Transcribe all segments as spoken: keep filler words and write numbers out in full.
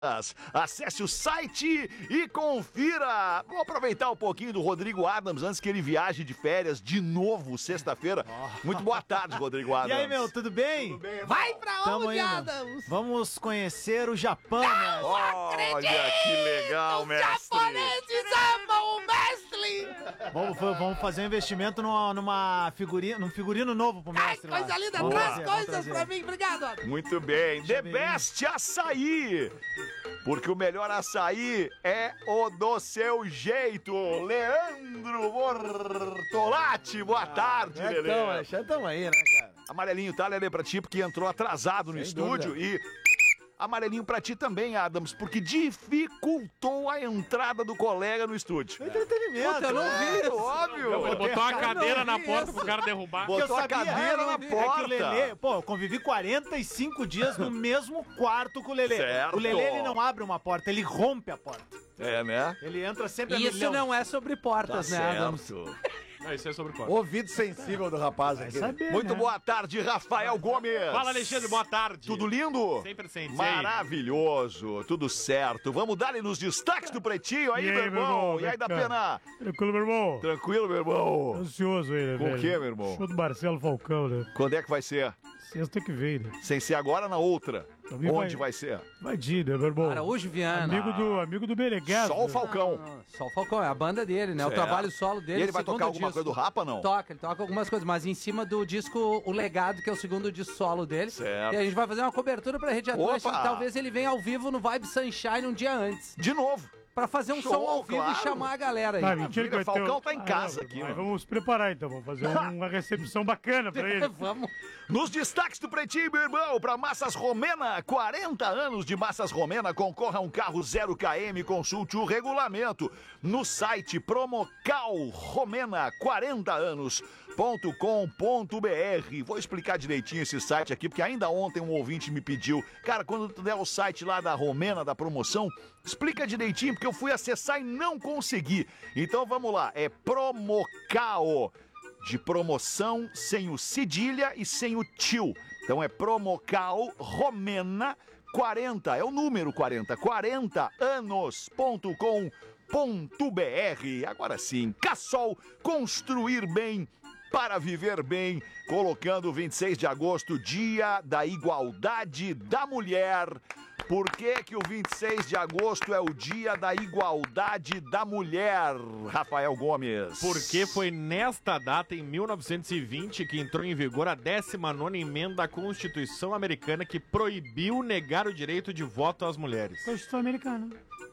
Acesse o site e confira. Vou aproveitar um pouquinho do Rodrigo Adams antes que ele viaje de férias de novo sexta-feira. Oh. Muito boa tarde, Rodrigo Adams. E aí, meu, tudo bem? Tudo bem, vai pra Tamo onde, indo. Adams? Vamos conhecer o Japão, né? Olha que legal, Os mestre. Os japoneses amam o mestre. Vamos, vamos fazer um investimento numa, numa figurino, num figurino novo pro Ai, mestre. coisa lá. linda, Vamos traz trazer, coisas vamos pra trazer. mim, obrigado, Adams. Muito bem, The ver. Best Açaí. Porque o melhor açaí é o do seu jeito. Leandro Bortolatti, boa tarde, É, Lelê. então, Alexandre, tamo aí, né, cara? Amarelinho, tá, Lelê, pra ti, porque entrou atrasado no Sem estúdio dúvida. e... Amarelinho pra ti também, Adams, porque dificultou a entrada do colega no estúdio. Entretenimento. Puta, eu não vi É, isso. óbvio. Ele botou a Cara, cadeira não na vi porta isso. pro cara derrubar. Botou eu a sabia, cadeira é, na é que porta. o Lelê, pô, eu convivi quarenta e cinco dias no mesmo quarto com o Lelê. Certo. O Lelê, ele não abre uma porta, ele rompe a porta. É, né? Ele entra sempre a Isso milhão. não é sobre portas, Tá né, Adams? certo. Não, isso é sobre porta. Ouvido sensível do rapaz aqui. Saber, Muito né? boa tarde, Rafael Gomes. Fala, Alexandre, boa tarde. Tudo lindo? Sempre sensei. Maravilhoso, tudo certo. Vamos dar nos destaques do Pretinho aí, E aí, meu irmão. meu irmão, E aí, da cara? pena? Tranquilo, meu irmão. Tranquilo, meu irmão. Ansioso aí, né, Com o velho? quê, meu irmão? Show do Marcelo Falcão, né? Quando é que vai ser? Sexta que vem, né? Sem ser agora, na outra. Também Onde vai- vai ser? Vai de, né, meu irmão? Araújo Viana. Amigo do, amigo do Meneghel. Só o Falcão. Não, não, Só o Falcão, é a banda dele, né? Certo. O trabalho solo dele. E ele vai segundo tocar alguma disco. coisa do Rapa, não? Toca, ele toca algumas coisas, mas em cima do disco O Legado, que é o segundo disco solo dele. Certo. E a gente vai fazer uma cobertura pra Rede Atlântica. Opa! E talvez ele venha ao vivo no Vibe Sunshine um dia antes. De novo. Pra fazer um Show, som ao vivo claro. e chamar a galera aí. Ah, mentira que vai ter... Falcão tá em casa não, aqui, mas mano. vamos preparar então, vamos fazer uma recepção bacana pra ele. Vamos. Nos destaques do Pretinho, meu irmão, para Massas Romena, quarenta anos de Massas Romena, concorra a um carro zero quilômetros, consulte o regulamento no site promocal romena quarenta anos ponto com ponto br. Vou explicar direitinho esse site aqui, porque ainda ontem um ouvinte me pediu, cara, quando tu der o site lá da Romena, da promoção, explica direitinho, porque eu fui acessar e não consegui. Então vamos lá, é Promocal, de promoção sem o cedilha e sem o tio. Então é Promocal Romena quarenta, é o número quarenta, quarenta anos ponto com ponto br. Agora sim, Cassol, construir bem para viver bem, colocando vinte e seis de agosto, Dia da Igualdade da Mulher. Por que que o vinte e seis de agosto é o Dia da Igualdade da Mulher, Rafael Gomes? Porque foi nesta data, em mil novecentos e vinte, que entrou em vigor a décima nona emenda à Constituição Americana, que proibiu negar o direito de voto às mulheres. Constituição americana.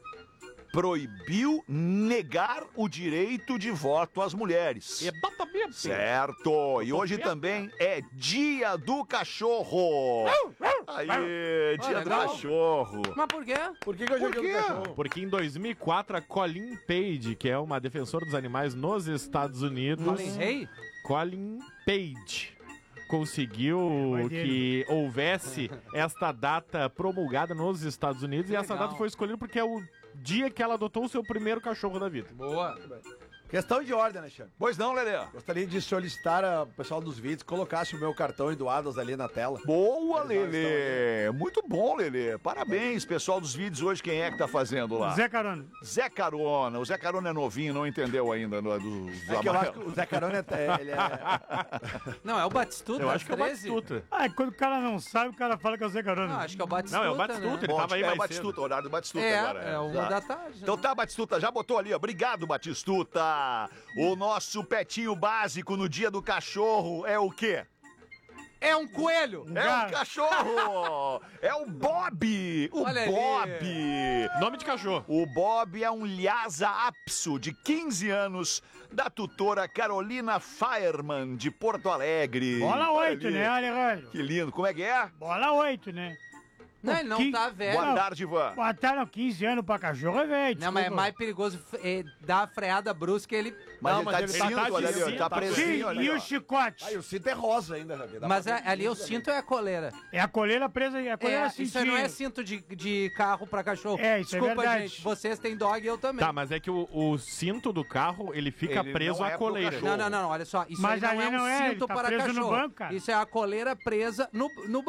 Proibiu negar o direito de voto às mulheres. Exatamente. Certo. E hoje também é Dia do Cachorro. Aí, Dia do legal. Cachorro. Mas por quê? Por que que hoje é o dia do cachorro? Porque em dois mil e quatro, a Colleen Page, que é uma defensora dos animais nos Estados Unidos... Colin Rey? Colleen Page conseguiu Vai que houvesse esta data promulgada nos Estados Unidos, Que e essa legal. data foi escolhida porque é o dia que ela adotou o seu primeiro cachorro da vida. Boa. Questão de ordem, Alexandre. Pois não, Lelê? Gostaria de solicitar ao pessoal dos vídeos que colocasse o meu cartão e do Adams ali na tela. Boa, Eles não Lelê. Muito bom, Lelê. Parabéns, pessoal dos vídeos hoje. Quem é que tá fazendo lá? Zé Carona. Zé Carona. O Zé Carona é novinho, não entendeu ainda do, do, do É que eu acho que o Zé Carona é, ele é... Não, é o Batistuta. Eu acho que é o treze. Batistuta. Ah, e quando o cara não sabe, o cara fala que é o Zé Carona. Não, acho que é o Batistuta. Não, é o Batistuta, né? ele tava aí é o mais Batistuta, cedo. o horário do Batistuta É, agora. é uma Exato. da tarde. Então né? tá, Batistuta, já botou ali, ó. Obrigado, Batistuta. O nosso petinho básico no Dia do Cachorro é o quê? É um coelho! É Cara. o cachorro! É o Bob! O Olha ali. Bob! Nome de cachorro. O Bob é um Lhasa Apso, de quinze anos, da tutora Carolina Fireman, de Porto Alegre. Bola Olha oito, ali. né, Alejandro? Que lindo. Como é que é? Bola oito, né? Não, ele não Que- tá velho. Boa tarde, Ivan. Botaram quinze anos pra cachorro, é velho. Não, mas é desculpa. mais perigoso é, dar a freada brusca ele... Mas Não, ele mas tá ele de tá- cinto, tá de olha ali, ó. cinto, Tá tá presinho, Sim, olha e ali, o ó. chicote? Ah, e o cinto é rosa ainda, Rabi. Dá Mas pra é- ver ali é o isso cinto ou é a coleira? É a coleira presa, é a coleira É, isso aí não é cinto de, de carro pra cachorro. É, isso é Desculpa, verdade. gente. Vocês têm dog e eu também. Tá, mas é que o, o cinto do carro, ele fica Ele preso não é à pro coleira. cachorro. Não, não, não, não, olha só. Isso Mas aí não ali é um não é, cinto ele tá para preso no cachorro. banco, cara. Isso é a coleira presa no, no banco.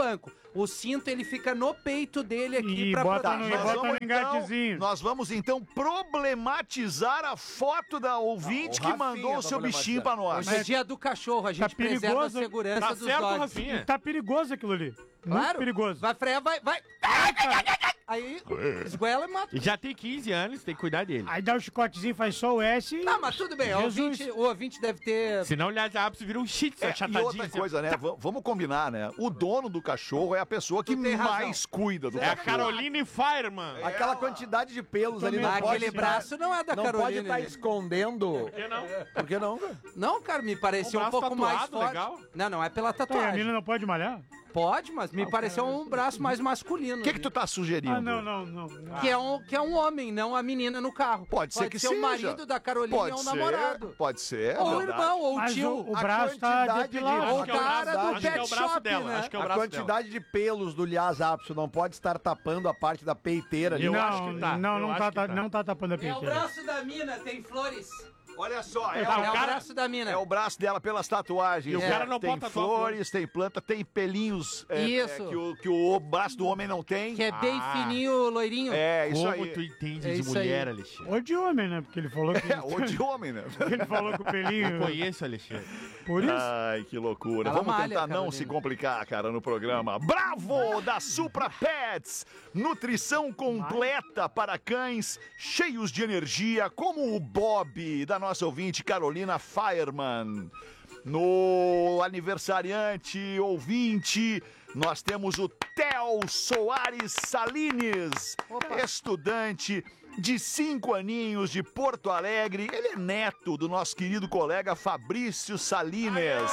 O cinto, ele fica no peito dele aqui E pra bota proteger. no- Nós bota vamos, no engatezinho. então, nós vamos então problematizar a foto da ouvinte Ah, o que Rafinha mandou o tá seu bichinho pra nós. Hoje é dia do cachorro, a gente preserva a perigoso. segurança Tá dos certo, dogs. Rafinha. Tá perigoso aquilo ali. Muito Claro. perigoso. Vai frear, vai, vai. Aí, esguela e mata. E já tem quinze anos, tem que cuidar dele. Aí dá o chicotezinho, faz só o S e... Não, mas tudo bem, o Jesus. ouvinte, o ouvinte deve ter... Senão o Lhasa Apps vira um shih tzu, É, e achatadinho. outra assim, ó. coisa, né? V- vamos combinar, né? O dono do cachorro é a pessoa que Tu tem razão. mais cuida do É a cachorro. Caroline Fireman. Aquela quantidade de pelos ali não Também. pode... Aquele estar- braço não é da Não pode Carolina. estar né? escondendo... Por que não? Por que não, cara? Não, cara, me pareceu Um um braço pouco mais tatuado, forte. legal. Não, não é pela Tá, e a tatuagem. menina não pode malhar? Pode, mas me pareceu um braço mais masculino. O que que tu tá sugerindo? Ah, não, não, não. não. Que é, um, que é um homem, não a menina no carro. Pode ser que ser seja. o marido da Carolina Pode ou o ser, namorado. pode ser, é Ou o verdade. irmão, ou o Mas tio. o, o A braço tá quantidade de- depilado. Ou o Acho que é o cara braço- do acho que é pet o braço shop, dela, né? acho que é o A braço quantidade de pelos do Lhasa Apso não pode estar tapando a parte da peiteira ali. Eu não, acho que tá, Não, eu não acho tá, que tá- tá. não tá tapando a É o peiteira. braço da mina, tem flores. Olha só, é, Tá, o- É o cara- braço da mina. é o braço dela pelas tatuagens. E o É, cara não tem pode tatuar flores, tem planta, tem pelinhos é, Isso. é, que, o, que o braço do homem não tem. Que é bem Ah. fininho, loirinho. É, isso Como aí. tu entende É de isso mulher, aí. Alexandre? Ou de homem, né? Porque ele falou que... É, ou de homem, né? Ele falou que o pelinho... Conheço, Alexandre. Por isso... Ai, que loucura. Ela Vamos malha, tentar não Carolina. se complicar, cara, no programa. Bravo da Supra Pets! Nutrição completa para cães, cheios de energia, como o Bob, da nossa ouvinte Carolina Fireman. No aniversariante ouvinte, nós temos o Theo Soares Salines, estudante de cinco aninhos de Porto Alegre. Ele é neto do nosso querido colega Fabrício Salines.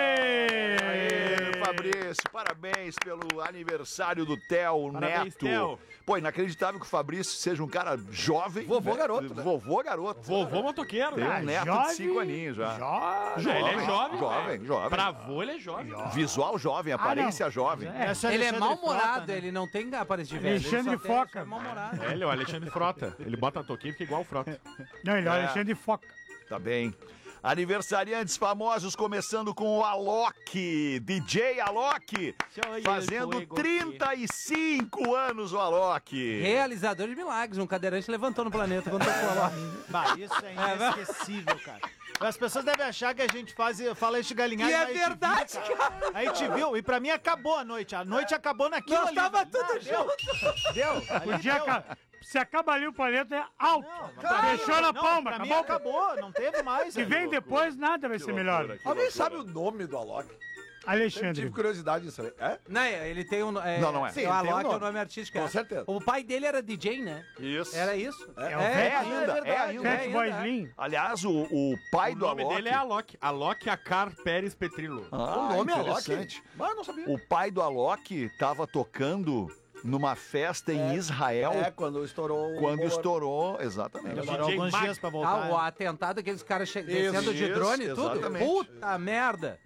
Aê, Fabrício, parabéns pelo aniversário do Theo, Parabéns, neto. Theo. Pô, inacreditável que o Fabrício seja um cara jovem. Vovô né? garoto, né? Vovô garoto. Vovô motoqueiro, Tem um né? neto jovem, de cinco aninhos já. Jovem. É, ele é jovem, jovem, velho. jovem. Pra avô, ele é jovem. Visual jovem, aparência jovem. É. Ele é Alexandre mal-humorado, Frota, né? ele não tem aparência de velho. ele Alexandre só tem- Foca. só é mal-humorado. É, ele é o Alexandre Frota. Ele bota a toquinha e fica igual o Frota. Não, ele é o É. Alexandre Foca. Tá bem. Aniversariantes famosos, começando com o Alok, D J Alok, fazendo trinta e cinco anos o Alok. Realizador de milagres, um cadeirante levantou no planeta quando tocou lá. Bah, isso é inesquecível, cara. As pessoas devem achar que a gente faz, fala este galinhado. E é mas a gente verdade, viu, cara. A gente viu, e pra mim acabou a noite. A noite acabou naquilo Nós ali. tava velho. tudo Ah, deu. Deu. Ali O dia deu. aca- Se acaba ali o planeta é alto. Claro, Fechou na não, palma, Pra mim acabou. acabou, não teve mais. Se velho. vem depois, nada vai ser melhor. Alguém sabe o nome do Alok? Sempre Alexandre. tive curiosidade disso aí. É? Não, ele tem um. É, Não, não é. Sim, Sim, o ele tem um Alok é o nome. nome artístico. Com é. certeza. O pai dele era D J, né? Isso. Era isso? É o É velho. ainda, é verdade, ainda. Cat é Boy ainda. Slim. Aliás, o, o pai O do nome Alok... dele é Alok. Alok Acar Pérez Petrilo. Ah, o nome é Alok? interessante. Mas eu não sabia. O pai do Alok tava tocando numa festa em Israel É, quando estourou o quando horror. estourou, exatamente. Demorou D J alguns Mag. dias pra Ah, voltar. o atentado, aqueles caras che- descendo de isso, drone e tudo. exatamente. Puta merda.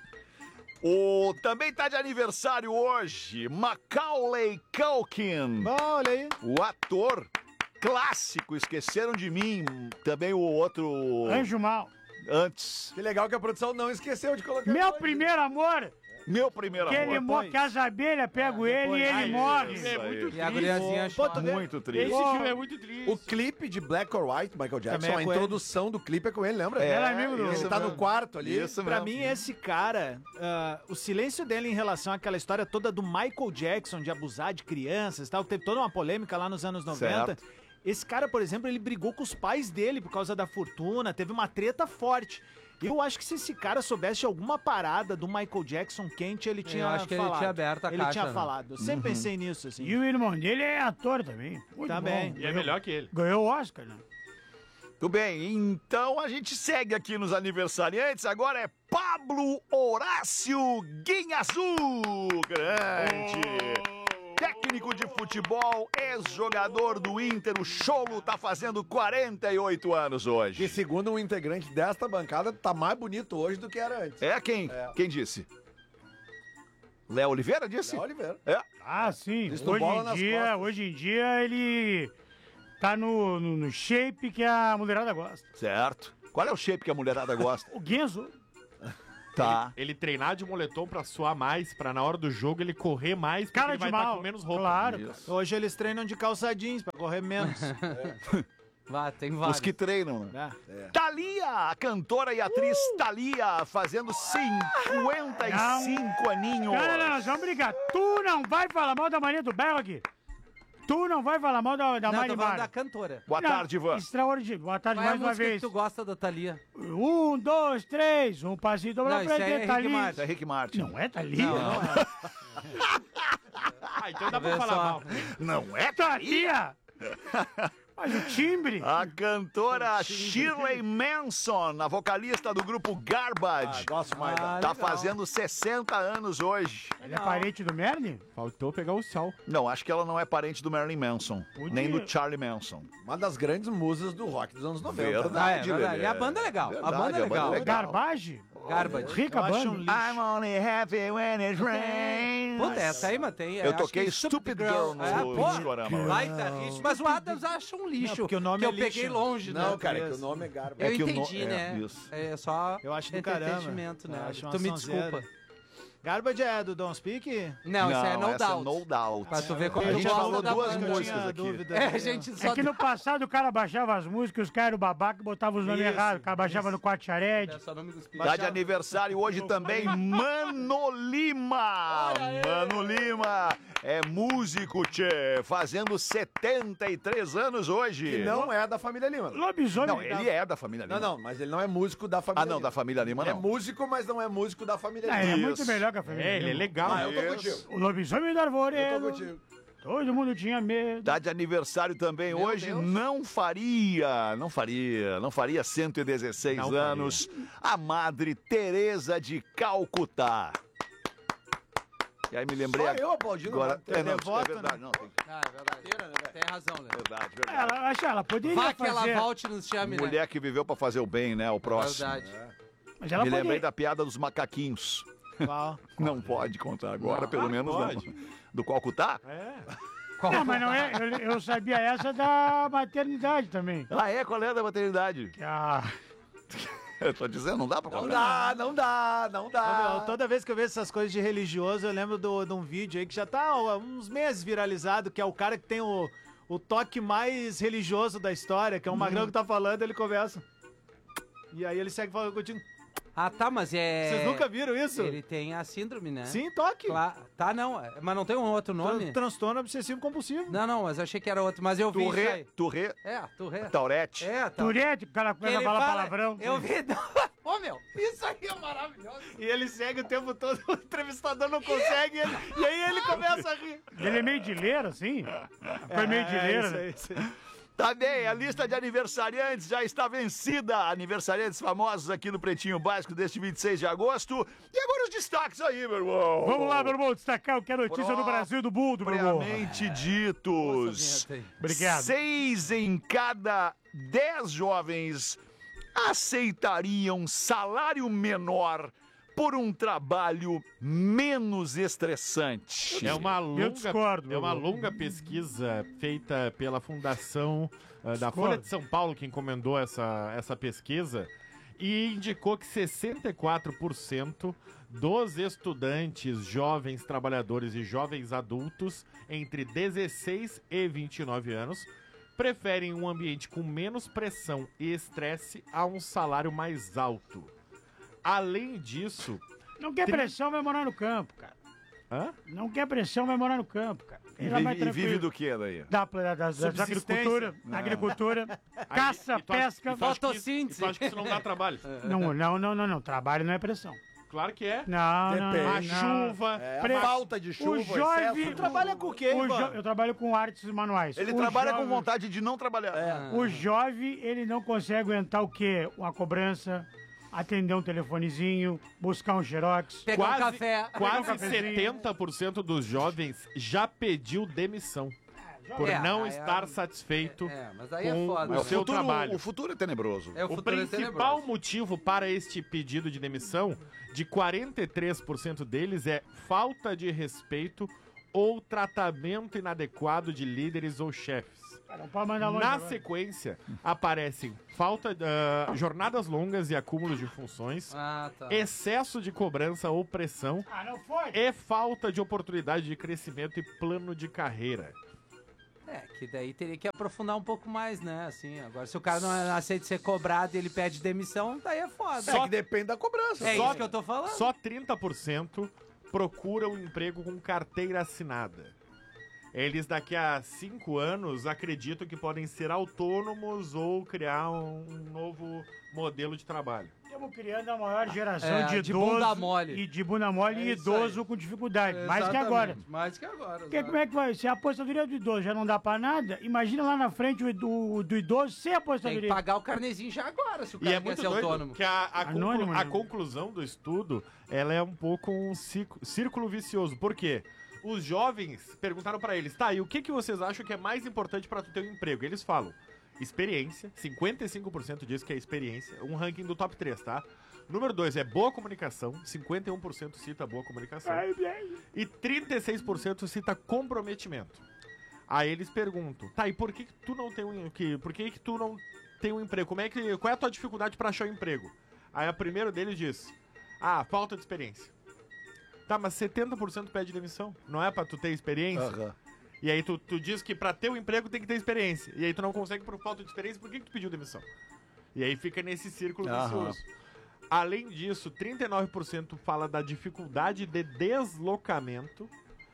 O também tá de aniversário hoje, Macaulay Culkin, Bom, olha aí. o ator clássico, Esqueceram de Mim, também o outro Anjo Mal. antes. Que legal que a produção não esqueceu de colocar. Meu dois. primeiro amor, Meu primeiro que ele amor. morre, que as abelhas pegam ele e ele Ai, morre. isso é muito Isso aí. E a triste. guriazinha Pô, chora. tu vê? Muito Esse triste. filme é muito triste. O clipe de Black or White, Michael Jackson, Também é a com introdução do clipe é com ele, lembra? Ela é amigo do- Ele isso tá no mesmo. quarto ali. Isso Pra mesmo. mim, esse cara, ah, o silêncio dele em relação àquela história toda do Michael Jackson de abusar de crianças e tal, que teve toda uma polêmica lá nos anos noventa. Certo. Esse cara, por exemplo, ele brigou com os pais dele por causa da fortuna, teve uma treta forte. Eu acho que se esse cara soubesse alguma parada do Michael Jackson quente, ele tinha acho que ele falado. tinha aberto a Ele caixa, tinha né? falado. Eu sempre pensei nisso, assim. E o irmão dele é ator também. Muito Também. bom. E é melhor que ele. Ganhou o Oscar, né? Tudo bem, então a gente segue aqui nos aniversariantes. Agora é Pablo Horácio Guinhazu, grande. Técnico de futebol, ex-jogador do Inter, o Cholo tá fazendo quarenta e oito anos Que hoje. segundo um integrante desta bancada, tá mais bonito hoje do que era antes. É quem? Quem disse? Léo Oliveira disse? Léo Oliveira. É. Ah, sim. Isso do Hoje bola em, nas dia, costas. hoje em dia ele tá no, no, no shape que a mulherada gosta. Certo. Qual é o shape que a mulherada gosta? O Guenzo. Tá. Ele, ele treinar de moletom pra suar mais, pra na hora do jogo ele correr mais, porque Cara ele vai de estar mal. com menos roupa. Claro. Isso. Hoje eles treinam de calça jeans pra correr menos. Vá, tem vários. Os que treinam, né? É. Thalia, a cantora e atriz Thalia, fazendo cinquenta e cinco aninhos. Não, não, não, nós vamos brigar. Tu não vai falar mal da Maria do Belo aqui. Tu não vai falar mal da, da Não, Mari tô falando Mara. da cantora. Boa Não, tarde, Ivan. Extraordinário. Boa tarde Qual é a mais uma música vez. que tu gosta da Thalia? Um, dois, três. Um passinho Não, dobrado pra isso aí é ele. Rick Tá ali. Martin. Isso é Rick Martin. Não é Thalia? Não, não é. Ah, então dá pra Vê falar só. mal. Não é Thalia! Mas o timbre. A cantora Shirley Manson, a vocalista do grupo Garbage, Ah, gosto mais. Ah, da- tá legal. fazendo sessenta anos hoje. Ele é parente do Merlin? Faltou pegar o sol. Não, acho que ela não é parente do Marilyn Manson, Podia. nem do Charlie Manson. Uma das grandes musas do rock dos anos noventa. Verdade, Ah, é verdade. Lelê. E a banda é legal. Verdade, a banda é legal. Garbage? Garbage. Rica Eu acho um banda. lixo. I'm only happy when it rains. Puta, essa aí mantém. Eu toquei Stupid Girl no É, pô, discorama. baita hit. Mas o Adams acha um lixo. Não, porque o nome que é eu peguei lixo. longe, Não, né? cara, é que Isso. o nome é Garba. Eu É que o no- entendi, é, né? isso. É só Eu acho do caramba. entretenimento, né? Eu acho uma Tu me sonzeira. desculpa. Garbage é do Don't Speak? Não, isso é no essa doubt. é No Doubt. Pra tu ver como A tu gente gosta falou da duas banda. Eu músicas tinha aqui. dúvida. É, a gente só... É que no passado o cara baixava as músicas, os caras eram babaca e botavam os nomes Isso, errados. O cara baixava no quatro xarede. É só nome dos Tá de aniversário hoje também Mano Lima. Mano Lima é músico, tchê, fazendo setenta e três anos hoje. Que não é da família Lima. Lobisomem. Não, ele é da família Lima. Não, não, mas ele não é músico da família Ah, não, Lima. da família Lima É não. músico, músico, mas não é músico da família Ah, Lima. é Isso. muito melhor que a família. É, ele é Lima. legal. Ah, eu tô Isso. contigo. O lobisomem do arvoredo. Eu tô contigo. Todo mundo tinha medo. Tá de aniversário também Meu hoje, Deus. não faria, não faria, não faria cento e dezesseis Não faria. anos, a Madre Teresa de Calcutá. E aí me lembrei Só eu aplaudindo. agora. né? É, não, devoto, é verdade, não, tem, Ah, é verdade. Tem razão, Léo. verdade, verdade. Ela, acho que ela poderia Vá que ela fazer. volte e nos chame, né? Mulher que viveu pra fazer o bem, né, o próximo. Verdade. Mas ela Me lembrei poderia. da piada dos macaquinhos. Qual? Não pode contar agora, Não, pelo ah, menos pode. não. Do Calcutá? É. Qual- Não, mas não é. Eu, eu sabia essa da maternidade também. Ah, é? Qual é da maternidade? Que a... Eu tô dizendo, não dá pra Não contar. dá, não dá, não Ô, dá. meu, toda vez que eu vejo essas coisas de religioso, eu lembro do- de um vídeo aí que já tá há uns meses viralizado, que é o cara que tem o, o toque mais religioso da história, que é um magrão que tá falando, ele começa. E aí ele segue falando contigo. Ah, tá, mas é... Vocês nunca viram isso? Ele tem a síndrome, né? Sim, toque. Cla- Tá, não. é- Mas não tem um outro nome? Tran- transtorno obsessivo compulsivo. Não, não, mas eu achei que era outro. Mas eu vi isso Turré, aí. Turré, É, Turré. Taurete. É, tá. Turete, o cara Que começa a ele falar fala- palavrão. Eu vi... Ô, meu, isso aí é maravilhoso. E ele segue o tempo todo, o entrevistador não consegue, ele- e aí ele começa a rir. Ele é meio de leira, assim? Foi meio de leira, isso né? aí, isso aí. Tá bem, a lista de aniversariantes já está vencida. Aniversariantes famosos aqui no Pretinho Básico deste vinte e seis de agosto. E agora os destaques aí, meu irmão. Vamos lá, meu irmão, destacar o que é notícia do Brasil e do mundo, meu irmão. Propriamente ditos. Nossa, vinheta aí. Obrigado. Seis em cada dez jovens aceitariam salário menor por um trabalho menos estressante. É uma longa, discordo, é uma meu. longa pesquisa feita pela Fundação ah, da Discordo. Folha de São Paulo, que encomendou essa, essa pesquisa, e indicou que sessenta e quatro por cento dos estudantes, jovens trabalhadores e jovens adultos entre dezesseis e vinte e nove anos preferem um ambiente com menos pressão e estresse a um salário mais alto. Além disso, Não quer Tri- pressão, vai morar no campo, cara. hã? Não quer pressão, vai morar no campo, cara. E Ele é mais vive, e vive tranquilo. do que daí? Da, da, das, das Subsistência. agricultura, agricultura, caça, E tu acha- pesca. e tu acha que isso- Fotossíntese. e tu acha que isso não dá trabalho? Não, não, não, não, não. Trabalho não é pressão. Claro que é. Não, não, Depende. não. A chuva. É, Pre- a falta de chuva, O jovem- excesso de- Trabalha com o quê, O Ivan? jo- Eu trabalho com artes manuais. Ele O trabalha com jovem- vontade de não trabalhar. Ah. O jovem, ele não consegue aguentar o quê? Uma cobrança, atender um telefonezinho, buscar um xerox. Pegar um Quase- café. Quase um cafezinho. setenta por cento dos jovens já pediu demissão por É, não aí estar é- satisfeito É, mas aí é com foda. o Mas o seu futuro, trabalho. o futuro é tenebroso. É o O futuro é principal tenebroso. motivo para este pedido de demissão, de quarenta e três por cento deles, é falta de respeito ou tratamento inadequado de líderes ou chefes. Não pode mandar longe Na agora. sequência, aparecem falta, uh, jornadas longas e acúmulos de funções, Ah, tá. excesso de cobrança ou pressão Ah, não foi? e falta de oportunidade de crescimento e plano de carreira. É, que daí teria que aprofundar um pouco mais, né? Assim, agora se o cara não aceita ser cobrado e ele pede demissão, daí é foda. É que depende da cobrança. É só- isso que eu tô falando. Só trinta por cento procuram um emprego com carteira assinada. Eles daqui a cinco anos acreditam que podem ser autônomos ou criar um novo modelo de trabalho. Estamos criando a maior geração É, de de idoso bunda mole. e de bunda mole É e isso idoso aí. com dificuldade. Mais que agora. Mais que agora. Porque exato. como é que vai? Se a aposentadoria do idoso já não dá pra nada, imagina lá na frente o do, do idoso sem Tem que aposentadoria. pagar o carnezinho já agora, se o E cara é quer muito ser doido autônomo. que a, a, conclu- Anônimo, a né? conclusão do estudo, ela é um pouco um cic- círculo vicioso. Por quê? Os jovens perguntaram pra eles, tá, e o que, que vocês acham que é mais importante pra tu ter um emprego? Eles falam, experiência, cinquenta e cinco por cento diz que é experiência, um ranking do top três, tá? Número dois é boa comunicação, cinquenta e um por cento cita boa comunicação. Ai, ai. E trinta e seis por cento cita comprometimento. Aí eles perguntam, tá, e por que, que tu não tem um que, por que, que tu não tem um emprego? Como é que, qual é a tua dificuldade pra achar um emprego? Aí a primeira deles diz, ah, falta de experiência. Tá, mas setenta por cento pede demissão. Não é pra tu ter experiência? Aham. E aí tu, tu diz que pra ter um emprego tem que ter experiência. E aí tu não consegue por falta de experiência, por que, que tu pediu demissão? E aí fica nesse círculo Aham. vicioso. Além disso, trinta e nove por cento fala da dificuldade de deslocamento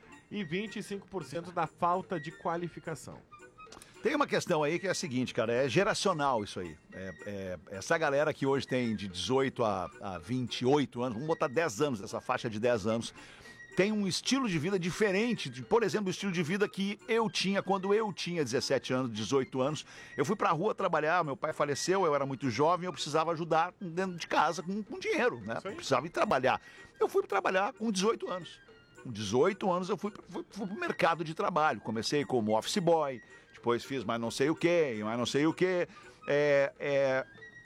e vinte e cinco por cento da falta de qualificação. Tem uma questão aí que é a seguinte, cara, é geracional isso aí. É, é- essa galera que hoje tem de dezoito a, a vinte e oito anos, vamos botar dez anos, essa faixa de dez anos, tem um estilo de vida diferente, de, por exemplo, o estilo de vida que eu tinha quando eu tinha dezessete anos, dezoito anos. Eu fui pra rua trabalhar, meu pai faleceu, eu era muito jovem, eu precisava ajudar dentro de casa com, com dinheiro, né? Eu precisava ir trabalhar. Eu fui trabalhar com dezoito anos. Com dezoito anos eu fui, fui, fui pro mercado de trabalho. Comecei como office boy, depois fiz mais não sei o que, mais não sei o que. É, é,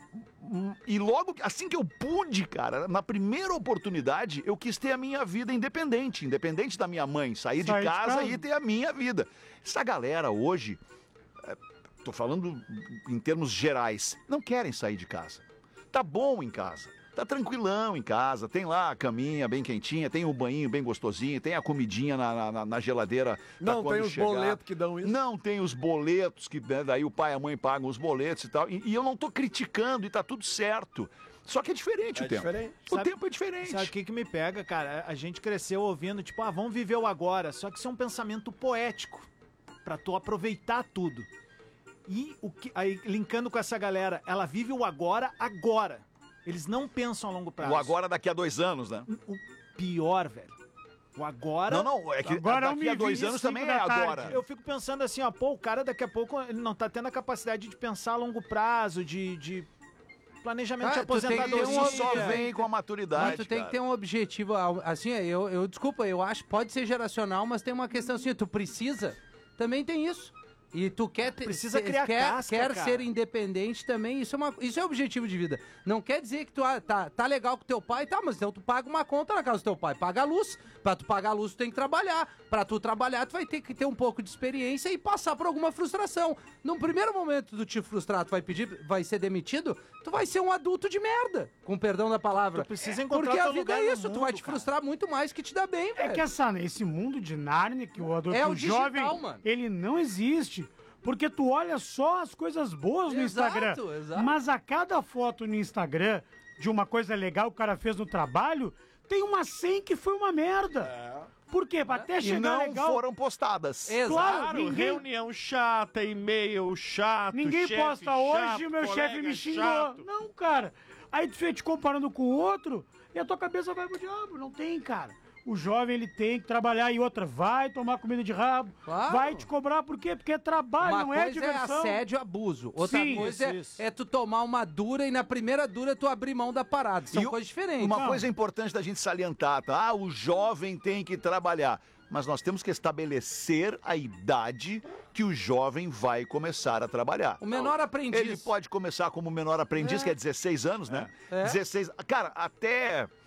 hum, e logo, assim que eu pude, cara, na primeira oportunidade, eu quis ter a minha vida independente, independente da minha mãe, sair de Sair de casa casa. e ter a minha vida. Essa galera hoje, é, tô falando em termos gerais, não querem sair de casa. Tá bom em casa. Tá tranquilão em casa, tem lá a caminha bem quentinha, tem o banhinho bem gostosinho, tem a comidinha na, na, na geladeira. pra Não quando tem os chegar. boletos que dão isso. Não tem os boletos, que né, daí o pai e a mãe pagam os boletos e tal. E, e eu não tô criticando e tá tudo certo. Só que é diferente É o tempo. diferente. O Sabe- tempo é diferente. Sabe o que, que me pega, cara? A gente cresceu ouvindo, tipo, ah, vamos viver o agora. Só que isso é um pensamento poético pra tu aproveitar tudo. E o que, aí, linkando com essa galera, ela vive o agora, agora. Eles não pensam a longo prazo. O agora daqui a dois anos, né? O pior, velho. O agora. Não, não, é que Agora daqui a é dois um e anos vinte e também cinco é da tarde. agora. Eu fico pensando assim, ó, pô, o cara daqui a pouco ele não tá tendo a capacidade de pensar a longo prazo, de, de planejamento Ah, de tu tem que ter aposentadoria. um Isso só vem com a maturidade. Mas tu tem cara. que ter um objetivo, assim, eu, eu desculpa, eu acho, pode ser geracional, mas tem uma questão assim, tu precisa, também tem isso. E tu quer ter, Precisa ser- criar quer, casca, quer cara. ser independente também, isso é, uma, isso é objetivo de vida. Não quer dizer que tu ah, tá, tá legal com teu pai, tá, mas então tu paga uma conta na casa do teu pai, paga a luz. Pra tu pagar a luz, tu tem que trabalhar. Pra tu trabalhar, tu vai ter que ter um pouco de experiência e passar por alguma frustração. Num primeiro momento do te frustrar, tu vai pedir, vai ser demitido, tu vai ser um adulto de merda, com perdão da palavra. Tu precisa encontrar Porque a teu vida lugar é no isso, tu mundo, vai te cara. frustrar muito mais que te dá bem, É velho. que essa, esse mundo de Nárnia, que o adulto É o o digital, jovem, mano. ele não existe. Porque tu olha só as coisas boas no Exato, Instagram. exato. Mas a cada foto no Instagram de uma coisa legal que o cara fez no trabalho, tem uma cem que foi uma merda. Por quê? Pra até E chegar não legal. foram postadas. Exato. Claro, ninguém, Reunião chata, e-mail chato, ninguém chefe posta hoje chato, e o meu colega chefe me xingou. chato. Não, cara. Aí tu fica te comparando com o outro e a tua cabeça vai pro diabo. Não tem, cara. O jovem, ele tem que trabalhar e outra, vai tomar comida de rabo, Claro. vai te cobrar, por quê? Porque é trabalho, Uma não é coisa é diversão. assédio e abuso. Outra Sim, coisa isso, é, isso. é tu tomar uma dura e na primeira dura tu abrir mão da parada. São E o- coisas diferentes. Uma Não. coisa importante da gente salientar, tá? Ah, o jovem tem que trabalhar. Mas nós temos que estabelecer a idade que o jovem vai começar a trabalhar. O menor aprendiz. Ele pode começar como menor aprendiz, É. que é dezesseis anos, né? É. dezesseis. Cara, até.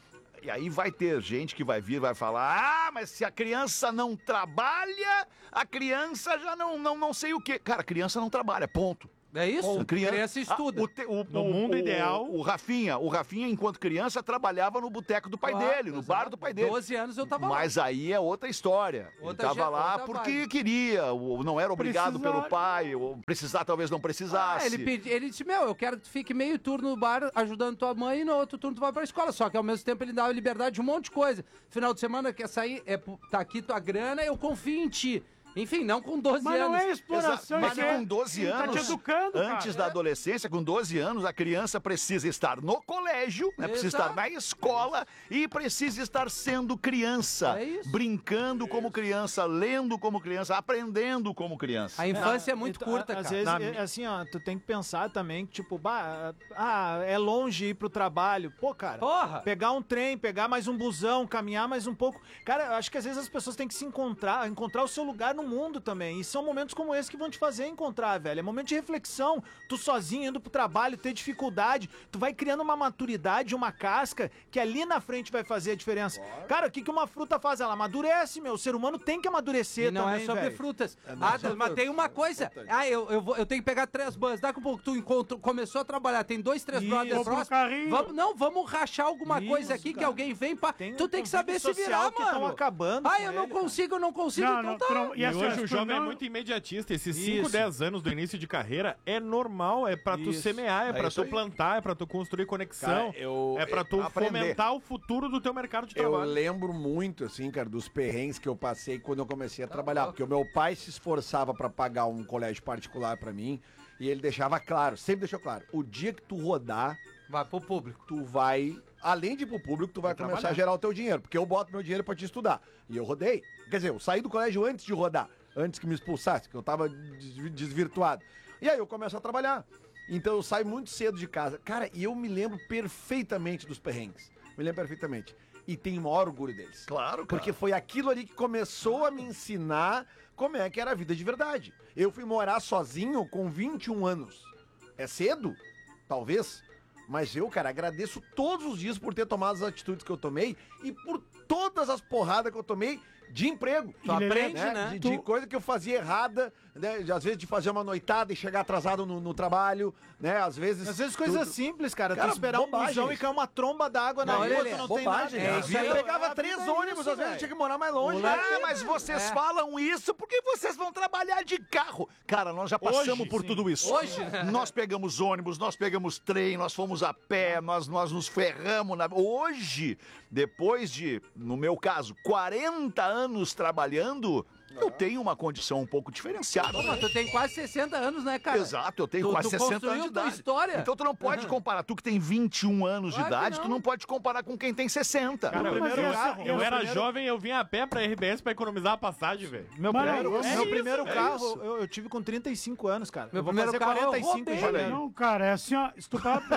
E aí vai ter gente que vai vir e vai falar, ah, mas se a criança não trabalha, a criança já não, não, não sei o quê. Cara, a criança não trabalha, ponto. É isso? A Criança, criança estuda. Ah, o te, o, No o, mundo o, ideal. O Rafinha, o Rafinha, enquanto criança, trabalhava no boteco do pai Claro, dele, no bar do pai dele. doze anos eu tava lá. Mas aí é outra história. Outra Ele tava ge- lá outra porque vibe. queria, ou não era obrigado Precisar. pelo pai, ou precisar talvez não precisasse. Ah, ele, pedi, ele disse, meu, eu quero que tu fique meio turno no bar ajudando tua mãe e no outro turno tu vai pra escola. Só que ao mesmo tempo ele dava liberdade de um monte de coisa. Final de semana quer sair, é, tá aqui tua grana, eu confio em ti. Enfim, não com doze Mas anos. não é exploração, Mas isso é- com doze ele tá anos, te educando, antes cara. da adolescência, com doze anos, a criança precisa estar no colégio, né? Precisa Exato. estar na escola e precisa estar sendo criança. É isso. Brincando como criança, lendo como criança, aprendendo como criança. A infância é muito Então, curta, Às cara. vezes, Na é, mi- assim, ó, tu tem que pensar também que, tipo, bah, ah, é longe ir pro trabalho. Pô, cara, Porra! pegar um trem, pegar mais um busão, caminhar mais um pouco. Cara, eu acho que às vezes as pessoas têm que se encontrar, encontrar o seu lugar no mundo também. E são momentos como esse que vão te fazer encontrar, velho. É momento de reflexão. Tu sozinho, indo pro trabalho, ter dificuldade. Tu vai criando uma maturidade, uma casca, que ali na frente vai fazer a diferença. Cara, o que, que uma fruta faz? Ela amadurece, meu. O ser humano tem que amadurecer E não também, é sobre velho. frutas. Ah, mas tem uma coisa. Ah, eu, eu, vou, eu tenho que pegar três bans. Daqui a pouco tu encontra, começou a trabalhar, tem dois, três Isso. brothers Compra um próximos. carrinho. Vamos, não, vamos rachar alguma Isso, coisa aqui que cara. alguém vem pra. Tem tu um tem que convívio saber se social virar, que tão mano. acabando Ah, com eu não ele, cara. consigo, eu não consigo, Não, então não, tá. tu não- E assim, hoje ó, o tu jovem é não- muito imediatista. Esses cinco, Isso. dez anos do início de carreira é normal, é pra tu Isso. semear, é, É pra isso tu aí. plantar, é pra tu construir conexão, Cara, eu- é pra tu aprender. fomentar o futuro do teu mercado de Eu trabalho. lembro muito, assim, cara, dos perrengues que eu passei quando eu comecei a Tá trabalhar. louco. Porque o meu pai se esforçava pra pagar um colégio particular pra mim e ele deixava claro, sempre deixou claro, o dia que tu rodar, Vai pro público. tu vai, além de ir pro público, tu vai Vai começar trabalhar. a gerar o teu dinheiro. Porque eu boto meu dinheiro pra te estudar. E eu rodei. Quer dizer, eu saí do colégio antes de rodar, antes que me expulsasse, que eu tava des- desvirtuado. E aí eu começo a trabalhar. Então eu saio muito cedo de casa. Cara, e eu me lembro perfeitamente dos perrengues. Me lembro perfeitamente. E tenho o maior orgulho deles. Claro, cara. Porque foi aquilo ali que começou a me ensinar como é que era a vida de verdade. Eu fui morar sozinho com vinte e um anos. É cedo? Talvez. Mas eu, cara, agradeço todos os dias por ter tomado as atitudes que eu tomei e por todas as porradas que eu tomei de emprego. Tu aprende, né? De, de coisa que eu fazia errada, né? De, às vezes de fazer uma noitada e chegar atrasado no, no trabalho, né? Às vezes... Às vezes coisas tudo- simples, cara. Cara, tu esperar um bobagens. busão e cair uma tromba d'água na Não, rua, olha, tu Lelê, não tem Bobagem, nada. É a isso vida aí. eu pegava A três vida é ônibus, isso, às vezes eu velho. tinha que morar mais longe. Ah, mas vocês É. falam isso porque vocês vão trabalhar de carro. Cara, nós já passamos Hoje, por sim. tudo isso. Hoje, né? Nós pegamos ônibus, nós pegamos trem, nós fomos a pé, nós, nós nos ferramos. Na... Hoje, depois de, no meu caso, quarenta anos trabalhando, eu tenho uma condição um pouco diferenciada. Pô, mas tu tem quase sessenta anos, né, cara? Exato, eu tenho Tu- quase tu sessenta construiu anos de tua idade. história. Então tu não pode comparar, tu que tem vinte e um anos Claro de que idade, tu não. não pode comparar com quem tem sessenta. Cara, Não, eu, mas eu- essa- eu essa era primeiro- jovem, eu vinha a pé pra R B S pra economizar a passagem, velho. Meu, Mano, primeiro, é meu isso, primeiro é carro isso. eu, eu tive com trinta e cinco anos, cara. Meu eu vou primeiro fazer carro eu quarenta e cinco em roubei. janeiro. Não, cara, é assim, ó, se tu parar pra-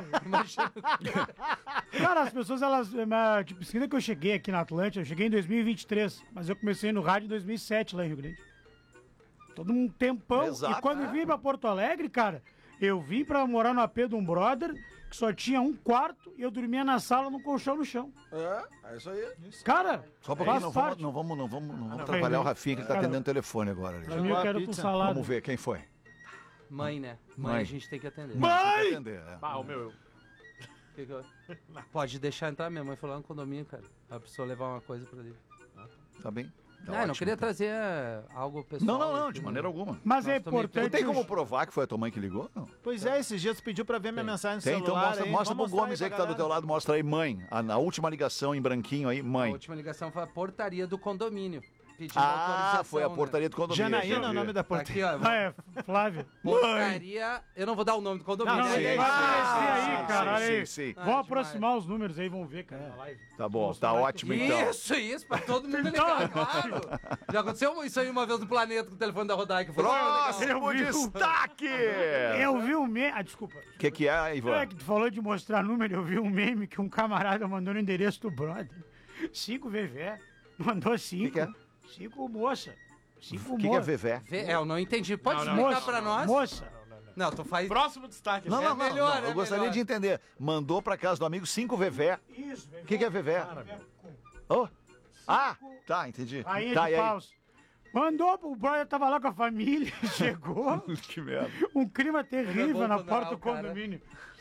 Cara, as pessoas, elas. eh, Tipo, seguida que eu cheguei aqui na Atlântida, eu cheguei em dois mil e vinte e três, mas eu comecei no rádio em dois mil e sete lá em Rio Grande. Todo um tempão. Exato. E quando eu vim pra Porto Alegre, cara, eu vim pra morar no A P de um brother que só tinha um quarto e eu dormia na sala num colchão no chão. É, é isso aí. Cara, Só um pouquinho, faz não vamos, parte. não vamos, não vamos, não vamos não, atrapalhar não. o Rafinha que ele tá Cara, atendendo o telefone agora. Pra ali. mim eu a quero com pizza. salada. Vamos ver quem foi. Mãe, né? Mãe, Mãe. a gente tem que atender. Tem que atender, é. Ah, o meu. Que que eu- Pode deixar entrar, minha mãe foi lá no condomínio, cara. A pessoa levar uma coisa pra ali. Tá bem? Tá não, eu não ótimo. queria trazer eh, algo pessoal. Não, não, não, aqui, de né? maneira alguma. Mas é Nós também importante. Não tem que como os- provar que foi a tua mãe que ligou? Não. Pois é, esses dias tu pediu pra ver minha mensagem no Tem, então celular. mostra, aí. mostra pro Vamos mostrar Gomes aí que pra tá do teu galera. lado, mostra aí, mãe. A, a última ligação em branquinho aí, A mãe. última ligação foi a portaria do condomínio. Pedindo Ah, autorização, foi a né? portaria do condomínio. Janaína é já o vi. nome da Tá portaria. aqui, ó. Ah, é, Flávia. Portaria. Eu não vou dar o nome do condomínio. Não, né? mas sim, aí, sim, vai sim, aparecer aí, sim, cara. sim, olha aí. sim, sim. Ah, Vão demais. aproximar os números aí, vão ver, cara, na live. Tá bom, Mostrar tá que- ótimo então. Isso, isso, pra todo mundo ligar, claro. Já aconteceu isso aí uma vez no planeta com o telefone da Rodaica. Foi legal. Próximo Eu vi o- destaque! Eu vi um meme. Ah, desculpa. O que, que é, Ivan? É que tu falou de mostrar número, eu vi um meme que um camarada mandou no endereço do brother. Cinco V V. Mandou cinco. que é? Cinco moça. Cinco O que, que é moça. Vevé? Vê- É, eu não entendi. Pode Não, não. explicar Moça, pra nós? Moça. Não, tu faz... Próximo destaque. Não, né? não, não, melhor, não, é eu gostaria melhor. de entender. Mandou pra casa do amigo cinco Vevé. Isso, O que, que é Vevé? Oh. Ah, tá, entendi. Rainha Tá, de e aí? paus. Mandou, o brother tava lá com a família, chegou, Que merda. um clima É terrível bom na quando porta o do cara- condomínio.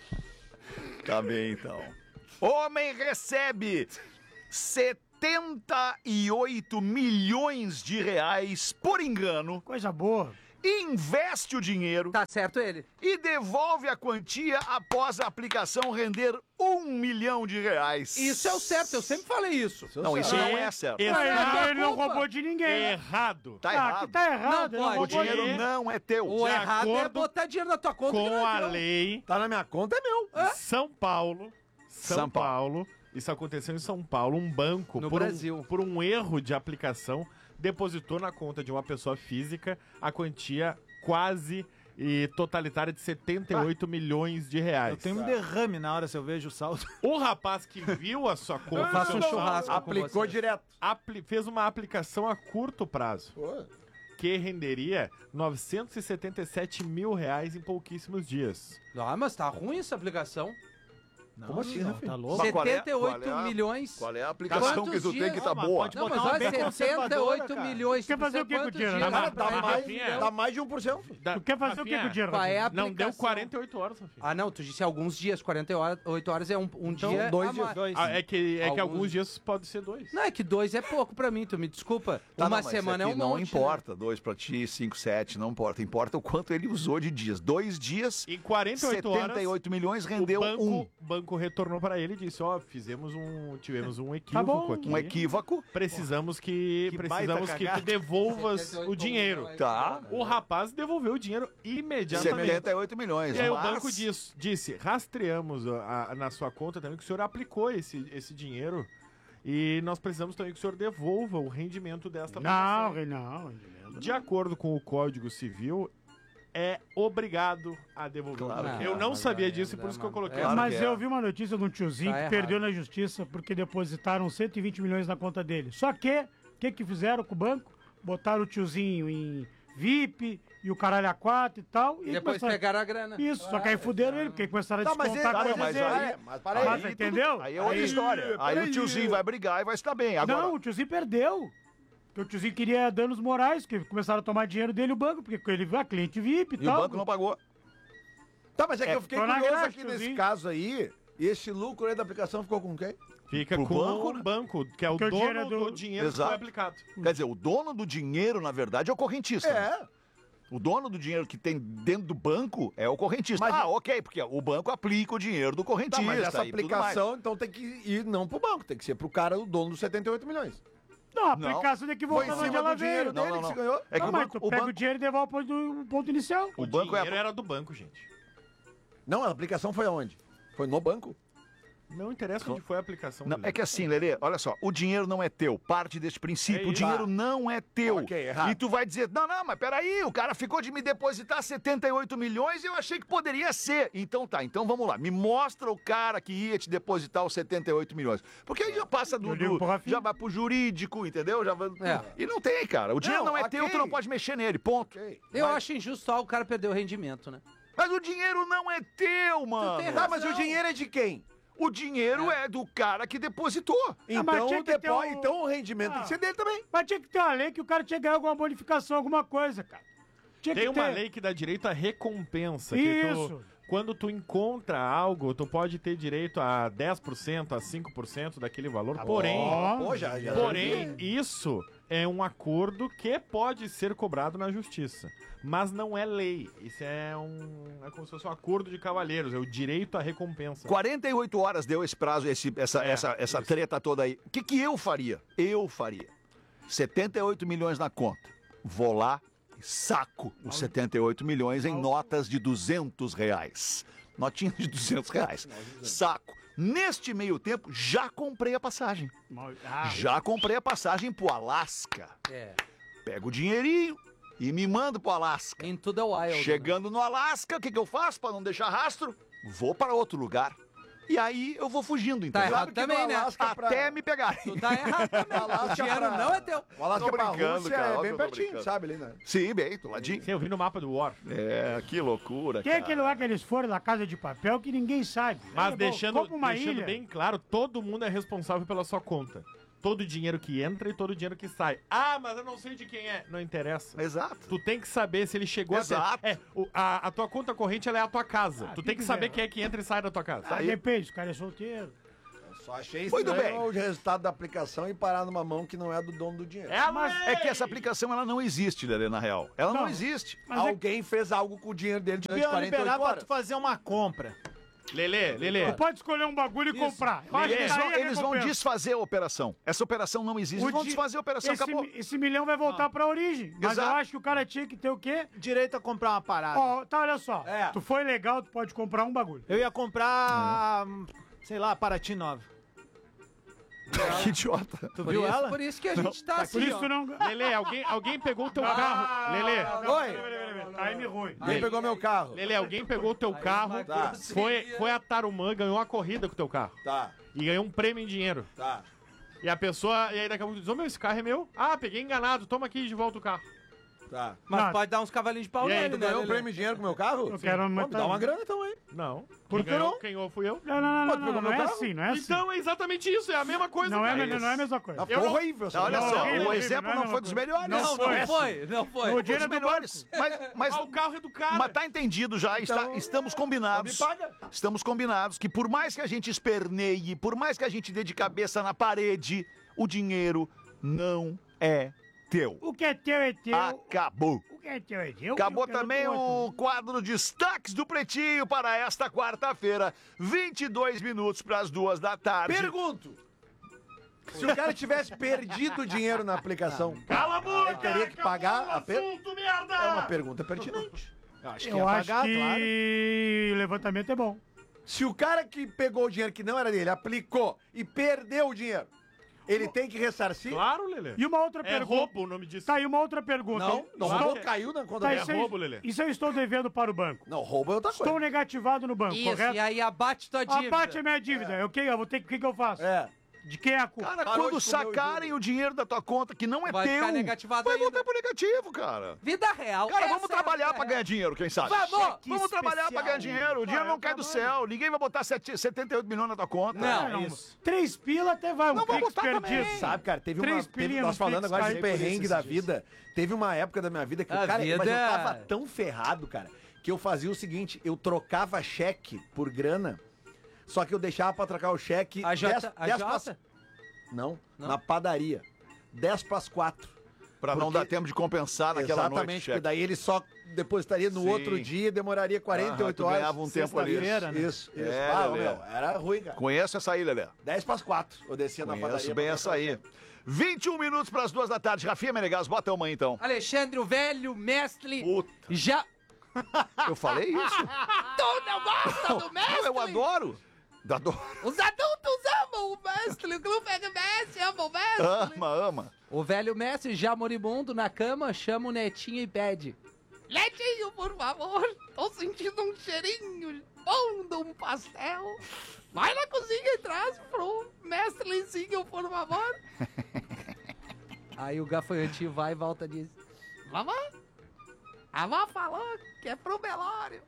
Tá bem, então. Homem recebe setenta e oito milhões de reais por engano, Coisa boa. investe o dinheiro Tá certo ele. e devolve a quantia após a aplicação render um milhão de reais. Isso é o certo, eu sempre falei isso. Não, isso É não é certo. Isso Mas é ele, ele não culpa. roubou de ninguém. né? Errado. Tá Ah, errado. que tá errado. Não ele pode. O roubou dinheiro ninguém. não é teu. O De errado é acordo botar dinheiro na tua conta. que Com não é a teu. lei, Tá na minha conta, é meu. São Paulo, São, São Paulo. Paulo, isso aconteceu em São Paulo, um banco, No por, Brasil. Um, por um erro de aplicação, depositou na conta de uma pessoa física a quantia quase e totalitária de setenta e oito milhões de reais. Eu tenho um derrame na hora se eu vejo o saldo. O rapaz que viu a sua conta, Eu faço um São Paulo, churrasco com Aplicou vocês. direto. apli- fez uma aplicação a curto prazo, que renderia novecentos e setenta e sete mil reais em pouquíssimos dias. Ah, mas tá ruim essa aplicação. Como assim, não, Rafinha? tá louco? Mas qual é- setenta e oito qual é a- milhões. Qual é a aplicação Quantos que tu tem dias? que tá Ah, mas boa? pode Não, botar mas uma olha, bem setenta e conservadora, oito cara. milhões. Quer tu fazer sabe o quê com o quanto dinheiro? dinheiro Dá- dá Cara, pra dá mais, Rafinha. dá mais de um por cento. Da- Tu quer fazer o que com o Rafinha, dinheiro? Qual é a Rafinha? Não deu aplicação? quarenta e oito horas, Rafinha. Ah, não, tu disse alguns dias, quarenta e oito horas é um, um Então, dia. dois a dias, mais. dois. Ah, é que, é que Alguns- alguns dias pode ser dois. Não, é que dois é pouco pra mim, tu me desculpa. Tá, Uma não, mas semana é, que um não monte, importa, dois pra ti, cinco, sete, não importa. Importa o quanto ele usou de dias. Dois dias, Em quarenta e oito setenta e horas, oito milhões o rendeu banco, um. banco retornou para ele e disse, ó, fizemos um, tivemos um bom. equívoco aqui. Um equívoco. Precisamos que, Que precisamos baita que tu cagada. devolvas setenta e oito o dinheiro. milhões. Tá. O rapaz devolveu o dinheiro imediatamente. setenta e oito milhões. E aí o mas- banco diz- disse, rastreamos a- a- na sua conta também que o senhor aplicou esse, esse dinheiro e nós precisamos também que o senhor devolva o rendimento desta Não, aplicação. não. De acordo com o Código Civil, é obrigado a devolver. Claro o dinheiro. que é. Eu não mas sabia aí disso, é por isso que eu drama. coloquei. É, essa- Mas que é. eu vi uma notícia de um tiozinho Tá que errado. perdeu na justiça porque depositaram cento e vinte milhões na conta dele. Só que, o que que fizeram com o banco? Botaram o tiozinho em V I P e o caralho a quatro e tal. E depois começaram- pegaram a grana. Isso, só que aí fuderam ele, porque começaram a Tá, mas descontar ele- coisas mas dele. aí- Mas para Mas, aí. tudo- entendeu? Aí é outra Aí- história. Aí peraí. o tiozinho vai brigar e vai estar bem. Agora, Não, o tiozinho perdeu. Porque o tiozinho queria danos morais, que começaram a tomar dinheiro dele o banco, porque ele ah, cliente V I P e e o tal. banco não pagou. Tá, mas é que É, eu fiquei tô na curioso graxa, aqui nesse tiozinho. caso aí. E esse lucro aí da aplicação ficou com quem? Fica Pro com banco, o né? banco, que é o Porque o dono dinheiro é do... do- dinheiro que Exato. foi aplicado. Quer dizer, o dono do dinheiro, na verdade, é o correntista. né? É. O dono do dinheiro que tem dentro do banco é o correntista. Mas- ah, ok, porque o banco aplica o dinheiro do correntista. Tá, mas essa e tudo mais. aplicação, então, tem que ir não pro banco, tem que ser pro cara, o dono dos setenta e oito milhões. Não, a Não. aplicação tem que Foi voltar em onde cima ela do dinheiro veio. Não, dele não, que não. se ganhou. É que Não, o mas banco, tu o pega banco, o dinheiro e devolve pro ponto, ponto inicial. O, O banco é- dinheiro era do banco, gente. Não, a aplicação foi aonde? Foi no banco? Não interessa onde foi a aplicação. Não, Lelê. é que assim, Lelê, olha só, o dinheiro não é teu. Parte desse princípio. É o isso. dinheiro Tá. não é teu. Ok, errado. E tu vai dizer, não, não, mas peraí, o cara ficou de me depositar setenta e oito milhões e eu achei que poderia ser. Então tá, então vamos lá. Me mostra o cara que ia te depositar os setenta e oito milhões. Porque aí já passa do. Eu ligo do- pro Rafinha. já vai pro jurídico, entendeu? Já vai- É. E não tem, cara. O dinheiro não, Não, é ok. teu, tu não pode mexer nele. Ponto. Ok. Eu Mas- acho injusto só o cara perder o rendimento, né? Mas o dinheiro não é teu, mano. tem Tá, mas o razão. dinheiro é de quem? O dinheiro é. do cara que depositou. mas Então, tinha o que ter depo... um- então o rendimento tem que ser dele também. Mas tinha que ter uma lei que o cara tinha que ganhar alguma bonificação, alguma coisa, cara. Tinha Tem que uma ter. lei que dá direito à recompensa. que Isso. tu- quando tu encontra algo, tu pode ter direito a dez por cento, a cinco por cento daquele valor. porém, Ó, Pô, já, já porém, isso é um acordo que pode ser cobrado na justiça. Mas não é lei. Isso é um. É como se fosse um acordo de cavalheiros. É o direito à recompensa. quarenta e oito horas deu esse prazo, esse, essa, É, essa, essa isso. treta toda aí. O que, que eu faria? Eu faria. setenta e oito milhões na conta. Vou lá e saco os setenta e oito milhões em notas de duzentos reais. Notinha de duzentos reais. Saco. Neste meio tempo, já comprei a passagem. Ah, Já comprei a passagem pro Alasca. É. Pego o dinheirinho e me mando pro Alasca. Into the wild. né? Chegando no Alasca, o que, que eu faço para não deixar rastro? Vou para outro lugar. E aí eu vou fugindo, Tá entendeu? errado também, né? Alasca pra- Até me pegarem. Tu tá errado também. O dinheiro pra- não é teu. O Alasca Tô pra brincando, Rússia cara, é óbvio bem que eu tô pertinho, brincando. sabe ali, né? Sim, bem, do ladinho. Sim, eu vi no mapa do War. É, que loucura, Tem cara. aquele lá que eles foram na Casa de Papel que ninguém sabe. Mas É, deixando, compra uma deixando ilha. bem claro, todo mundo é responsável pela sua conta. Todo o dinheiro que entra e todo o dinheiro que sai. Ah, mas eu não sei de quem é. Não interessa. Exato. Tu tem que saber se ele chegou Exato. até... É, o- a, a tua conta corrente, ela é a tua casa. Ah, tu que tem que quiser. saber quem é que entra e sai da tua casa. Ah, depende, o cara é solteiro. Só achei Muito estranho bem. o resultado da aplicação e parar numa mão que não é do dono do dinheiro. É a Mas- lei! É que essa aplicação ela não existe, Lelê, na real. Ela não, Não. existe. Mas é Alguém fez algo com o dinheiro dele durante Deviam quarenta e liberar oito pra horas. tu fazer uma compra. Lelê, Lelê. Tu pode escolher um bagulho e comprar. Eu acho que Eles daí vão, é eles vão recompensa. desfazer a operação. Essa operação não existe. O Eles vão di- desfazer a operação, esse, acabou. esse milhão vai voltar pra origem. Mas Exato. eu acho que o cara tinha que ter o quê? Direito a comprar uma parada. Ó, tá, olha só. É. Tu foi legal, tu pode comprar um bagulho. Eu ia comprar, hum, sei lá, Paraty nova. Que idiota. Tu Por viu isso, ela? por isso que a gente tá Por assim, isso ó. tu não... Lelê, alguém, alguém pegou o teu carro. Lelê, Oi, Time ruim. quem pegou meu carro? Lelê, alguém pegou o teu carro, Tá. foi, foi a Tarumã, ganhou uma corrida com o teu carro. Tá, E ganhou um prêmio em dinheiro. tá. E a pessoa, e aí daqui a pouco diz, ô meu, esse carro é meu. Ah, peguei enganado, toma aqui de volta o carro. Tá. Mas Não. pode dar uns cavalinhos de pau E aí, nele, tu né? Ganhou um Lelê? prêmio de dinheiro com o meu carro? Eu quero Pô, me aumentar. dá uma grana então, hein? Não. Por Quem que ganhou, não? quem ganhou fui eu. Não, não, não, Pô, tu não, pegou não, meu não é carro? assim, não é assim. Então é exatamente isso, é a mesma coisa. Não é, cara. não é a mesma coisa. Ah, Eu foi não- horrível. essa Olha grana. só, horrível, o horrível, exemplo não é não a foi dos mesma melhores. Não Não, foi. não foi, não foi. O Dos dinheiro é do melhores. Mas, mas, Ah, o carro é do cara. mas tá entendido já. está- Então, estamos combinados. me paga. Estamos combinados que por mais que a gente esperneie, por mais que a gente dê de cabeça na parede, o dinheiro não é teu. O que é teu é teu. Acabou. O que é teu é teu. Acabou Eu quero também do outro. o quadro Destaques do Pretinho para esta quarta-feira, vinte e dois minutos para as duas da tarde. Pergunto. Se o cara tivesse perdido o dinheiro na aplicação, Cala a boca! ele teria que pagar acabou a o per... assunto, merda! É uma pergunta pertinente. Eu acho que Eu ia acho pagar, que claro. o levantamento é bom. Se o cara que pegou o dinheiro que não era dele, aplicou e perdeu o dinheiro, ele tem que ressarcir? Claro, Lelê. E uma outra É pergunta. roubo o nome disso. Tá aí uma outra pergunta. Não, não Claro roubou, que é. caiu na conta Tá, dele. isso, é aí- roubo, Lelê. isso eu estou devendo para o banco. Não, roubo é outra Estou coisa. negativado no banco, Isso, correto? e aí abate tua dívida. Abate a minha dívida. Eu, que, eu vou ter que. O que, que eu faço? É. De quem é a culpa? Cara, Parou quando de comer o sacarem o dinheiro da tua conta que não é Vai teu, ficar negativado vai ainda. voltar pro negativo, cara. Vida real. Cara, essa vamos é a trabalhar vida pra ganhar real. dinheiro, quem sabe? Vamos! Vamos trabalhar pra ganhar dinheiro. O dinheiro não cai do céu. Ninguém vai botar sete- setenta e oito milhões na tua conta. Não, Não, isso. Três pila até vai, um Não, vou Pix botar perdido. também. Sabe, cara, teve uma. Três Teve, pilinhas nós no falando Pix, agora de cai por perrengue esses da dias. vida. Teve uma época da minha vida que, A cara, mas eu vida- tava tão ferrado, cara, que eu fazia o seguinte: eu trocava cheque por grana, só que eu deixava pra trocar o cheque. A J, dez- a dez J? pras- Não, Não? na padaria. dez pras quatro. Pra não Porque- dar tempo de compensar naquela Exatamente, noite. porque daí ele só depositaria no Sim. outro dia, demoraria quarenta e oito Aham, tu horas. ganhava um tempo ali. Sexta-feira, né? Isso, isso. É, ah, Lelê. meu, era ruim, cara. Conheço essa aí, Lelé. dez pras quatro. Eu descia na Conheço padaria. bem pra essa trocar aí. cheque. vinte e um minutos pras duas da tarde. Rafinha Menegas, bota uma aí então. Alexandre, o velho mestre, Puta. já... Eu falei isso? Tu não gosta do mestre? Não, eu adoro. Adoro. Os adultos amam o mestre, o clube é mestre, ama o mestre. Ama, ama. O velho mestre, já moribundo, na cama, chama o netinho e pede: Netinho, por favor, tô sentindo um cheirinho bom de um pastel. Vai na cozinha e traz pro mestre Licinho, por favor. Aí o gafanhotinho vai e volta e diz: Vovó, a avó falou que é pro velório.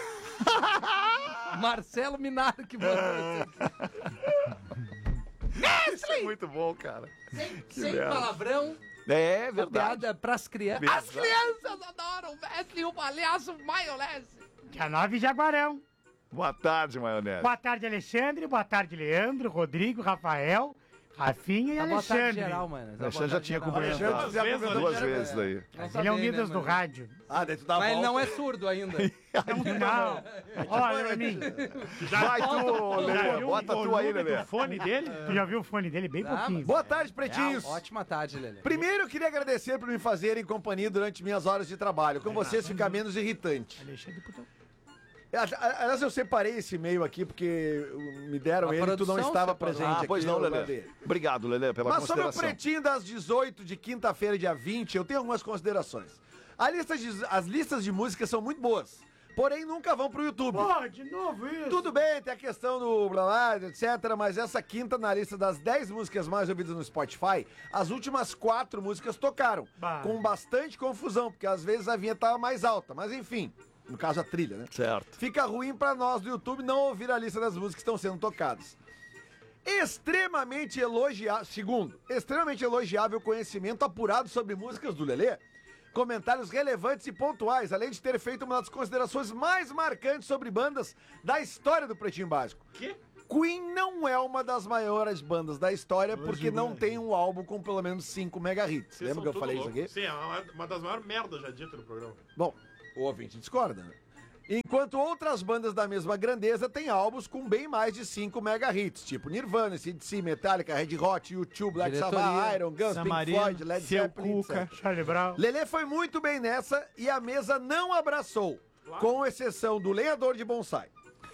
Marcelo Minaro que mandou isso aqui. Isso é muito bom, cara. Sem, sem merda. palavrão. É Uma verdade. piada pras crianças. Verdade. As crianças adoram o mestre e o palhaço maionese. Dia nove, Jaguarão. Boa tarde, maionese. Boa tarde, Alexandre. Boa tarde, Leandro, Rodrigo, Rafael, Rafinha e Tá boa tarde Alexandre. geral, mano. Tá Alexandre boa já tarde tinha geral. cumprimentado Alexandre já vezes, cumprimentou duas já, vezes né? daí. Não Ele sabia, é o Midas né, do mano? rádio. Ah, daí tu dá a Mas ele volta. não é surdo ainda. Não, não. Olha pra mim. Vai tu, Lelê. viu Bota o tu aí, volume Lelê. O fone dele? Tu já viu o fone dele? Bem Ah, pouquinho. Boa tarde, pretinhos. Ótima tarde, Lelê. Primeiro, eu queria agradecer por me fazerem companhia durante minhas horas de trabalho. Com vocês fica menos irritante. Alexandre Putão. Aliás, eu separei esse e-mail aqui porque me deram A ele e tu não produção estava separou. presente Ah, pois aqui, não, eu Lelê. guardei. Obrigado, Lelê, pela Mas sobre o consideração. pretinho das dezoito de quinta-feira, dia vinte, eu tenho algumas considerações. A lista de- as listas de músicas são muito boas, porém nunca vão pro YouTube. Pô, de novo isso. Tudo bem, tem a questão do blá blá, etcétera, mas essa quinta na lista das dez músicas mais ouvidas no Spotify, as últimas quatro músicas tocaram, Bah. com bastante confusão, porque às vezes a vinheta tava mais alta, mas enfim, no caso a trilha, né? Certo. Fica ruim pra nós do YouTube não ouvir a lista das músicas que estão sendo tocadas. Extremamente elogiável, segundo, extremamente elogiável conhecimento apurado sobre músicas do Lelê, comentários relevantes e pontuais, além de ter feito uma das considerações mais marcantes sobre bandas da história do Pretinho Básico. Quê? Queen não é uma das maiores bandas da história porque Hoje, não né? tem um álbum com pelo menos cinco mega hits. Vocês Lembra são que eu tudo falei louco. isso aqui? Sim, é uma, uma das maiores merdas já dito no programa. Bom, o ouvinte discorda, né? Enquanto outras bandas da mesma grandeza têm álbuns com bem mais de cinco mega hits, tipo Nirvana, C D C, Metallica, Red Hot, U dois, Black Diretoria, Sabbath, Iron, Guns, San Pink Marino, Floyd, Led Seu Zeppelin, Cuca. etcétera. Charlie Brown. Lelê foi muito bem nessa e a mesa não abraçou, com exceção do lenhador de bonsai.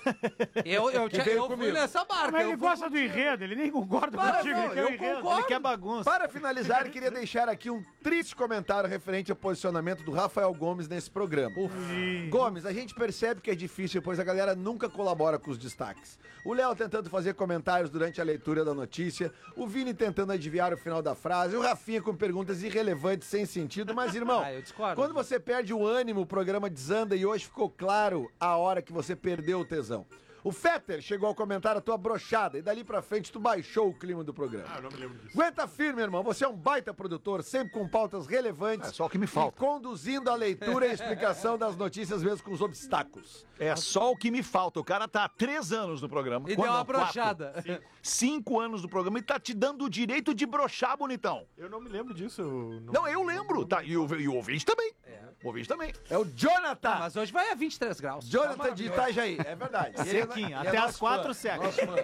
Eu, eu, tinha- veio eu fui comigo. nessa barca. Mas eu ele fui gosta do enredo, ele nem concorda Para, contigo. não, ele quer o eu enredo. concordo. Ele quer bagunça. Para finalizar, queria deixar aqui um triste comentário referente ao posicionamento do Rafael Gomes nesse programa. Ih, Gomes, a gente percebe que é difícil, pois a galera nunca colabora com os destaques. O Léo tentando fazer comentários durante a leitura da notícia, o Vini tentando adivinhar o final da frase, o Rafinha com perguntas irrelevantes sem sentido, mas irmão, Ah, eu discordo. quando você perde o ânimo, o programa desanda e hoje ficou claro a hora que você perdeu o tesão. O Fetter chegou ao comentar a tua brochada e dali pra frente tu baixou o clima do programa. Ah, eu não me lembro disso. Aguenta firme, irmão. Você é um baita produtor, sempre com pautas relevantes. É só o que me falta. E conduzindo a leitura e a explicação das notícias mesmo com os obstáculos. É só o que me falta. O cara tá há três anos no programa. E Quando deu uma não, quatro. brochada. Cinco anos no programa e tá te dando o direito de brochar, bonitão. Eu não me lembro disso. eu Não, Não, eu lembro. Tá, e, o, e o ouvinte também. O ouvinte também. É o Jonathan. Ah, mas hoje vai a vinte e três graus. Jonathan de Itajaí. É verdade. E ele é- Sequinho, e é até nosso as quatro fã, seca. nosso fã.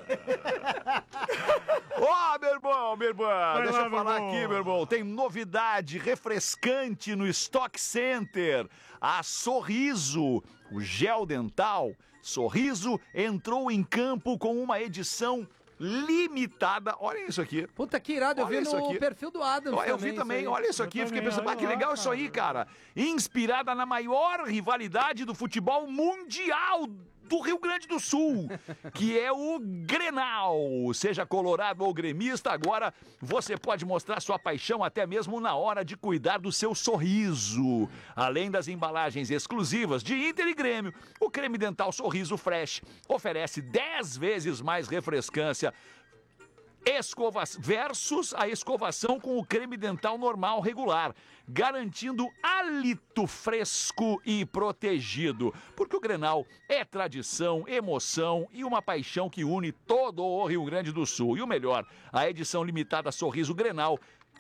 Ó, meu irmão, meu irmão, deixa lá, eu meu falar irmão. aqui, meu irmão. Tem novidade refrescante no Stock Center. A Sorriso, o gel dental Sorriso, entrou em campo com uma edição limitada. Olha isso aqui. Puta que irado, eu Olha vi isso no aqui. perfil do Adams Ó, eu vi isso também, aí. olha isso Eu aqui, eu fiquei também, pensando, ah, olha que lá, legal isso aí, cara. Inspirada na maior rivalidade do futebol mundial do Rio Grande do Sul, que é o Grenal. Seja colorado ou gremista, agora você pode mostrar sua paixão até mesmo na hora de cuidar do seu sorriso. Além das embalagens exclusivas de Inter e Grêmio, o creme dental Sorriso Fresh oferece dez vezes mais refrescância Escova versus a escovação com o creme dental normal regular, garantindo hálito fresco e protegido. Porque o Grenal é tradição, emoção e uma paixão que une todo o Rio Grande do Sul. E o melhor, a edição limitada Sorriso Grenal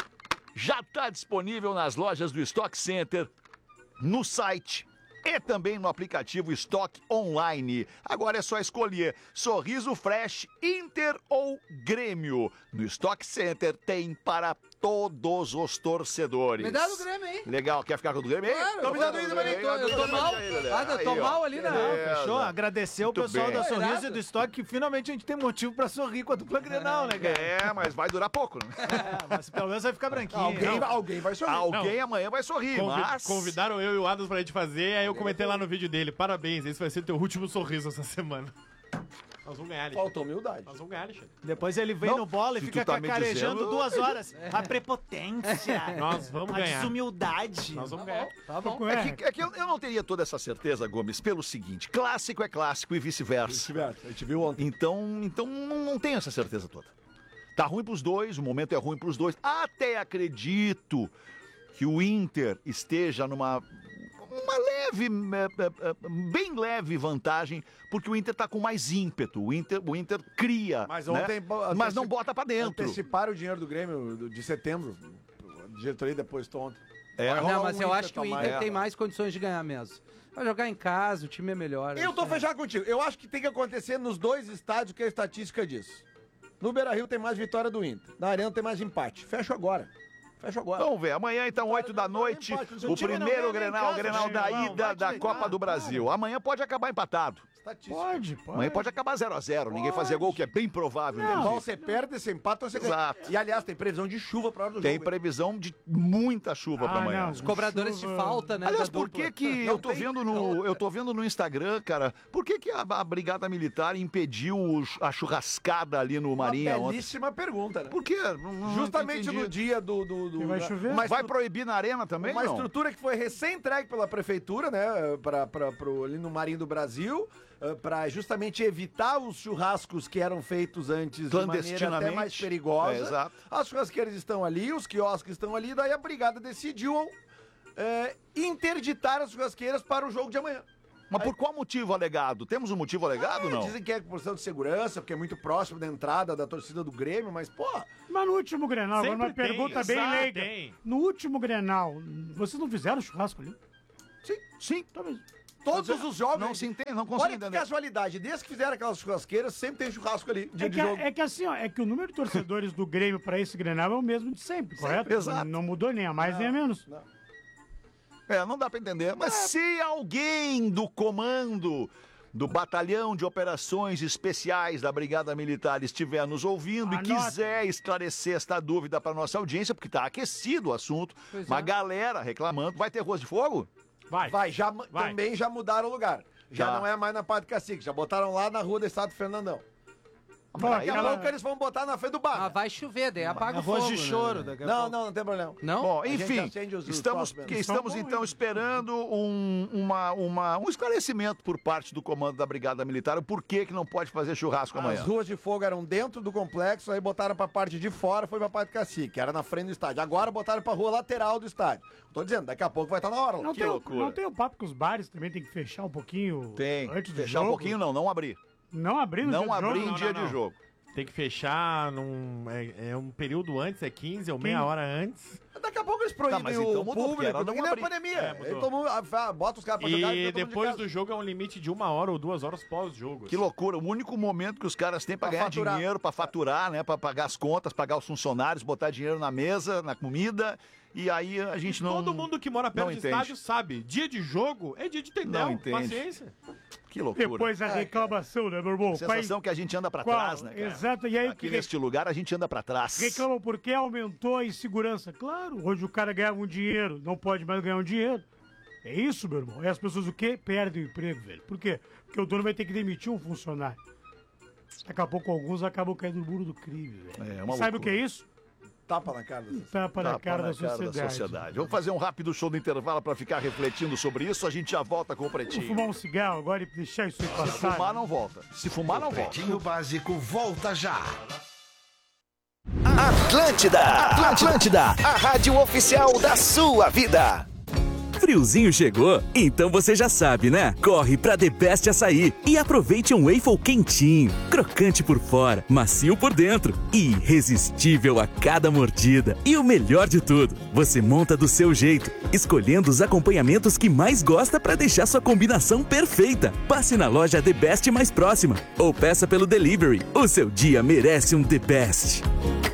já está disponível nas lojas do Stock Center, no site e também no aplicativo Stock Online. Agora é só escolher Sorriso Fresh, Inter ou Grêmio. No Stock Center tem para todos os torcedores. Me dá do Grêmio aí. Legal, quer ficar com o do Grêmio aí? Claro, Então me dá do eu, Grêmio aí. tô, eu tô mal. Ah, eu tô Aí, ó. mal ali, né? Beleza. Fechou? Agradecer o Muito pessoal bem. da Sorriso Irado. e do Estoque, que finalmente a gente tem motivo pra sorrir com a dupla Grenal, né, cara? É, mas vai durar pouco, né? É, mas pelo menos vai ficar branquinho. Alguém, Não. alguém vai sorrir. Alguém amanhã vai sorrir, Convi- mas... Convidaram eu e o Adams pra gente fazer, aí eu comentei lá no vídeo dele. Parabéns, esse vai ser teu último sorriso essa semana. Nós vamos ganhar, Alexandre. Faltou humildade. Nós vamos ganhar, Alexandre. Depois ele vem Não, no bola e se fica tu tá me cacarejando dizendo- duas horas. A prepotência, Nós vamos a ganhar. desumildade. Nós vamos ganhar. Tá bom. Com É R. que, é que eu, eu não teria toda essa certeza, Gomes, pelo seguinte: clássico é clássico e vice-versa. A gente viu ontem. Então, então não, não tenho essa certeza toda. Tá ruim pros dois, o momento é ruim pros dois. Até acredito que o Inter esteja numa uma leve, eh, eh, eh, bem leve vantagem, porque o Inter tá com mais ímpeto. O Inter, o Inter cria, Mas né? ontem, bo- mas não anteci- bota pra dentro. Anteciparam o dinheiro do Grêmio do- de setembro. A diretoria depositou ontem. É. Vai rolar Não, mas um eu acho que o Inter Inter tomar- tem mais condições de ganhar mesmo. Vai jogar em casa, o time é melhor. Eu tô fechado contigo. Eu acho que tem que acontecer nos dois estádios que a estatística diz. No Beira-Rio tem mais vitória do Inter. Na Arena tem mais empate. Fecho agora. Fecho agora. Vamos ver, amanhã então, oito da noite, empate, o seu o time não primeiro ganha nem em Grenal, casa, Grenal da Chilão, ida vai da te Copa ligar, do Brasil. Amanhã pode acabar empatado. Estatística. Pode, pode. Amanhã pode acabar zero a zero, ninguém fazer gol, que é bem provável. Não, inclusive. você perde, você empata, você ganha. Exato. E, aliás, tem previsão de chuva pra hora do Tem jogo. previsão de muita chuva pra Ah, amanhã. não. Os cobradores Chuva. de falta, né? Aliás, da por dupla. que que eu tô vendo no eu tô vendo no Instagram, cara, por que que a, a Brigada Militar impediu o ch- a churrascada ali no Marinha Uma ontem? belíssima pergunta, né? Por quê? Não- não Justamente entendi. no dia do... do, do Que vai da- chover. Uma, Vai estru- proibir na arena também, uma não? estrutura que foi recém-entregue pela prefeitura, né? Pra, pra, pro, ali no Marinho do Brasil, eh, pra justamente evitar os churrascos que eram feitos antes de maneira até Clandestinamente. mais perigosa. É, exato. As churrasqueiras estão ali, os quiosques estão ali, daí a brigada decidiu eh, interditar as churrasqueiras para o jogo de amanhã. Mas por qual motivo alegado? Temos um motivo alegado, É, não? Dizem que é por questão de segurança, porque é muito próximo da entrada da torcida do Grêmio, mas, pô, Mas no último Grenal, agora Sempre uma tem, pergunta bem exato, leiga. tem. No último Grenal, vocês não fizeram churrasco ali? sim, Sim. Talvez. todos os jogos. Não se entende, não consigo Olha que entender. casualidade, desde que fizeram aquelas churrasqueiras, sempre tem churrasco ali, dia É de que, jogo. é que assim, ó, é que o número de torcedores do Grêmio pra esse Grenal é o mesmo de sempre, correto? exato. Não mudou nem a mais nem a menos. Não. É, não dá pra entender. Mas se alguém do comando do Batalhão de Operações Especiais da Brigada Militar estiver nos ouvindo e Anota. quiser esclarecer esta dúvida para nossa audiência, porque tá aquecido o assunto, Pois uma é. galera reclamando, vai ter Ruas de Fogo? Vai. Vai, já, Vai. também já mudaram o lugar. Já, Já. não é mais na Padre Cacique, já botaram lá na rua do Estado Fernandão. Pô, Aí Daqui a aquela- pouco eles vão botar na frente do bar. Ah, vai chover, daí apaga o Arroz fogo. de né? choro daqui a Não, pouco. não, não tem problema. Não? Bom, gente enfim, acende os- os estamos, fósforos. que estamos São bons, então hein? esperando um, uma, uma- um esclarecimento por parte do comando da Brigada Militar, o porquê que não pode fazer churrasco As amanhã. ruas de fogo eram dentro do complexo, aí botaram pra parte de fora, foi pra Padre Cacique, era na frente do estádio. Agora botaram pra rua lateral do estádio. Tô dizendo, daqui a pouco vai estar na hora. lá. Não Que tem, o- loucura. não tem o papo que os bares também tem que fechar um pouquinho Tem. antes do Fechar jogo? um pouquinho não, não abrir. Não abrir no dia Não do abrir jogo? em não, dia não, de não. jogo. Tem que fechar num. É, é um período antes, é quinze ou meia quinze. hora antes. Daqui a pouco eles proíbem Tá, mas o então mudou, porque público, era não que nem a abrir. pandemia. É, mudou. Aí todo mundo, ah, bota os caras pra jogar E fica todo mundo de depois casa. do jogo é um limite de uma hora ou duas horas pós-jogo. Que loucura, o único momento que os caras têm pra Pra ganhar faturar. dinheiro, pra faturar, né, pra pagar as contas, pagar os funcionários, botar dinheiro na mesa, na comida, e aí a gente não... Todo mundo que mora perto não de entende. estádio sabe. Dia de jogo é dia de tendel. Não entende. Paciência. Que loucura. Depois a reclamação, né, meu irmão? Sensação que a gente anda pra Qual? trás, né, cara? Exato, e aí Aqui que neste lugar a gente anda pra trás. reclamam porque aumentou a insegurança. Claro, hoje o cara ganhava um dinheiro, não pode mais ganhar um dinheiro. É isso, meu irmão. E as pessoas o quê? Perdem o emprego, velho. Por quê? Porque o dono vai ter que demitir um funcionário. Daqui a pouco alguns acabam caindo no muro do crime, velho. É uma E sabe o que loucura. é isso? Tapa na cara. dessas- Tapa na Tapa cara, na da, cara sociedade. da sociedade. Vamos fazer um rápido show do intervalo pra ficar refletindo sobre isso, a gente já volta com o Vou Pretinho. fumar um cigarro agora e deixar isso aí Se passar. fumar não volta. Se fumar não volta. Pretinho Básico volta já. Atlântida, Atlântida, a rádio oficial da sua vida. Friozinho chegou? Então você já sabe, né? Corre pra The Best Açaí e aproveite um waffle quentinho, crocante por fora, macio por dentro e irresistível a cada mordida. E o melhor de tudo, você monta do seu jeito, escolhendo os acompanhamentos que mais gosta pra deixar sua combinação perfeita. Passe na loja The Best mais próxima ou peça pelo delivery. O seu dia merece um The Best.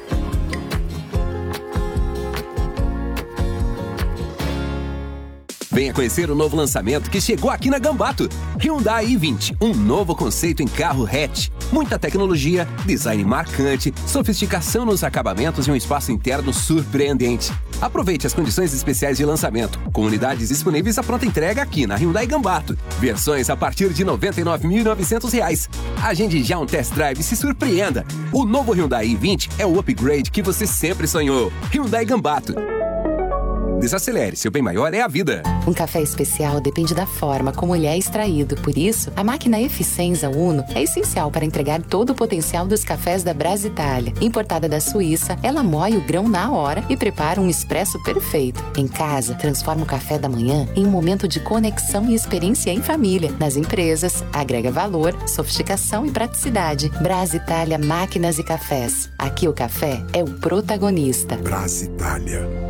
Venha conhecer o novo lançamento que chegou aqui na Gambato. Hyundai i vinte, um novo conceito em carro hatch. Muita tecnologia, design marcante, sofisticação nos acabamentos e um espaço interno surpreendente. Aproveite as condições especiais de lançamento, com unidades disponíveis à pronta entrega aqui na Hyundai Gambato. Versões a partir de noventa e nove mil e novecentos reais. Agende já um test drive e se surpreenda. O novo Hyundai i vinte é o upgrade que você sempre sonhou. Hyundai Gambato. Desacelere, seu bem maior é a vida. Um café especial depende da forma como ele é extraído. Por isso, a máquina Eficienza Uno é essencial para entregar todo o potencial dos cafés da Brasitália. Importada da Suíça, ela moe o grão na hora e prepara um expresso perfeito. Em casa, transforma o café da manhã em um momento de conexão e experiência em família. Nas empresas, agrega valor, sofisticação e praticidade. Brasitália Máquinas e Cafés. Aqui o café é o protagonista. Brasitália.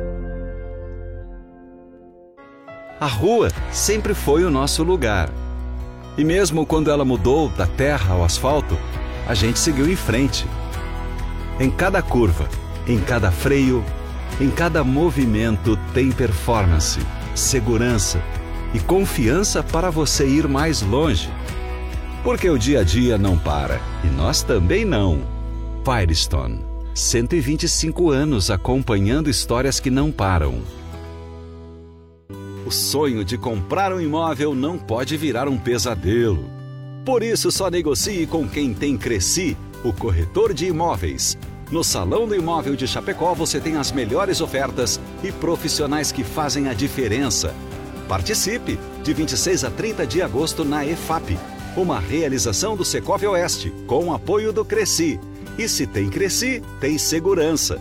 A rua sempre foi o nosso lugar. E mesmo quando ela mudou da terra ao asfalto, a gente seguiu em frente. Em cada curva, em cada freio, em cada movimento tem performance, segurança e confiança para você ir mais longe. Porque o dia a dia não para. E nós também não. Firestone. cento e vinte e cinco anos acompanhando histórias que não param. O sonho de comprar um imóvel não pode virar um pesadelo. Por isso, só negocie com quem tem Cresci, o corretor de imóveis. No Salão do Imóvel de Chapecó, você tem as melhores ofertas e profissionais que fazem a diferença. Participe! De vinte e seis a trinta de agosto na E F A P. Uma realização do Secov Oeste, com o apoio do Cresci. E se tem Cresci, tem segurança.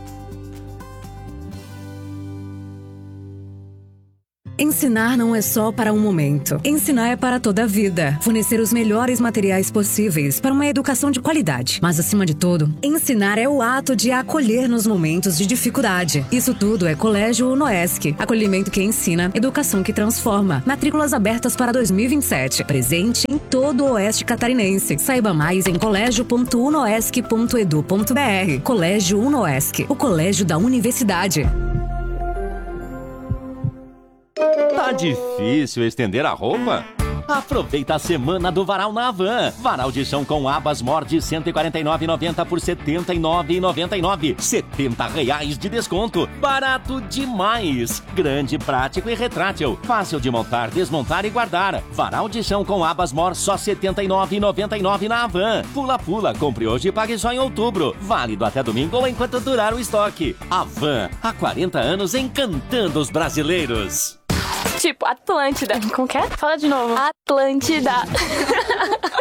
Ensinar não é só para um momento. Ensinar é para toda a vida. Fornecer os melhores materiais possíveis para uma educação de qualidade. Mas, acima de tudo, ensinar é o ato de acolher nos momentos de dificuldade. Isso tudo é Colégio Unoesc. Acolhimento que ensina, educação que transforma. Matrículas abertas para dois mil e vinte e sete. Presente em todo o Oeste Catarinense. Saiba mais em colégio ponto unoesc ponto edu ponto br. Colégio Unoesc, o colégio da universidade. Tá difícil estender a roupa? Aproveita a semana do Varal na Havan. Varal de chão com abas Mor de cento e quarenta e nove reais e noventa centavos por setenta e nove reais e noventa e nove centavos. setenta reais de desconto. Barato demais. Grande, prático e retrátil. Fácil de montar, desmontar e guardar. Varal de chão com abas Mor só setenta e nove reais e noventa e nove centavos na Havan. Pula pula, compre hoje e pague só em outubro. Válido até domingo ou enquanto durar o estoque. Havan, há quarenta anos encantando os brasileiros. Tipo, Atlântida. Como que é? Fala de novo. Atlântida.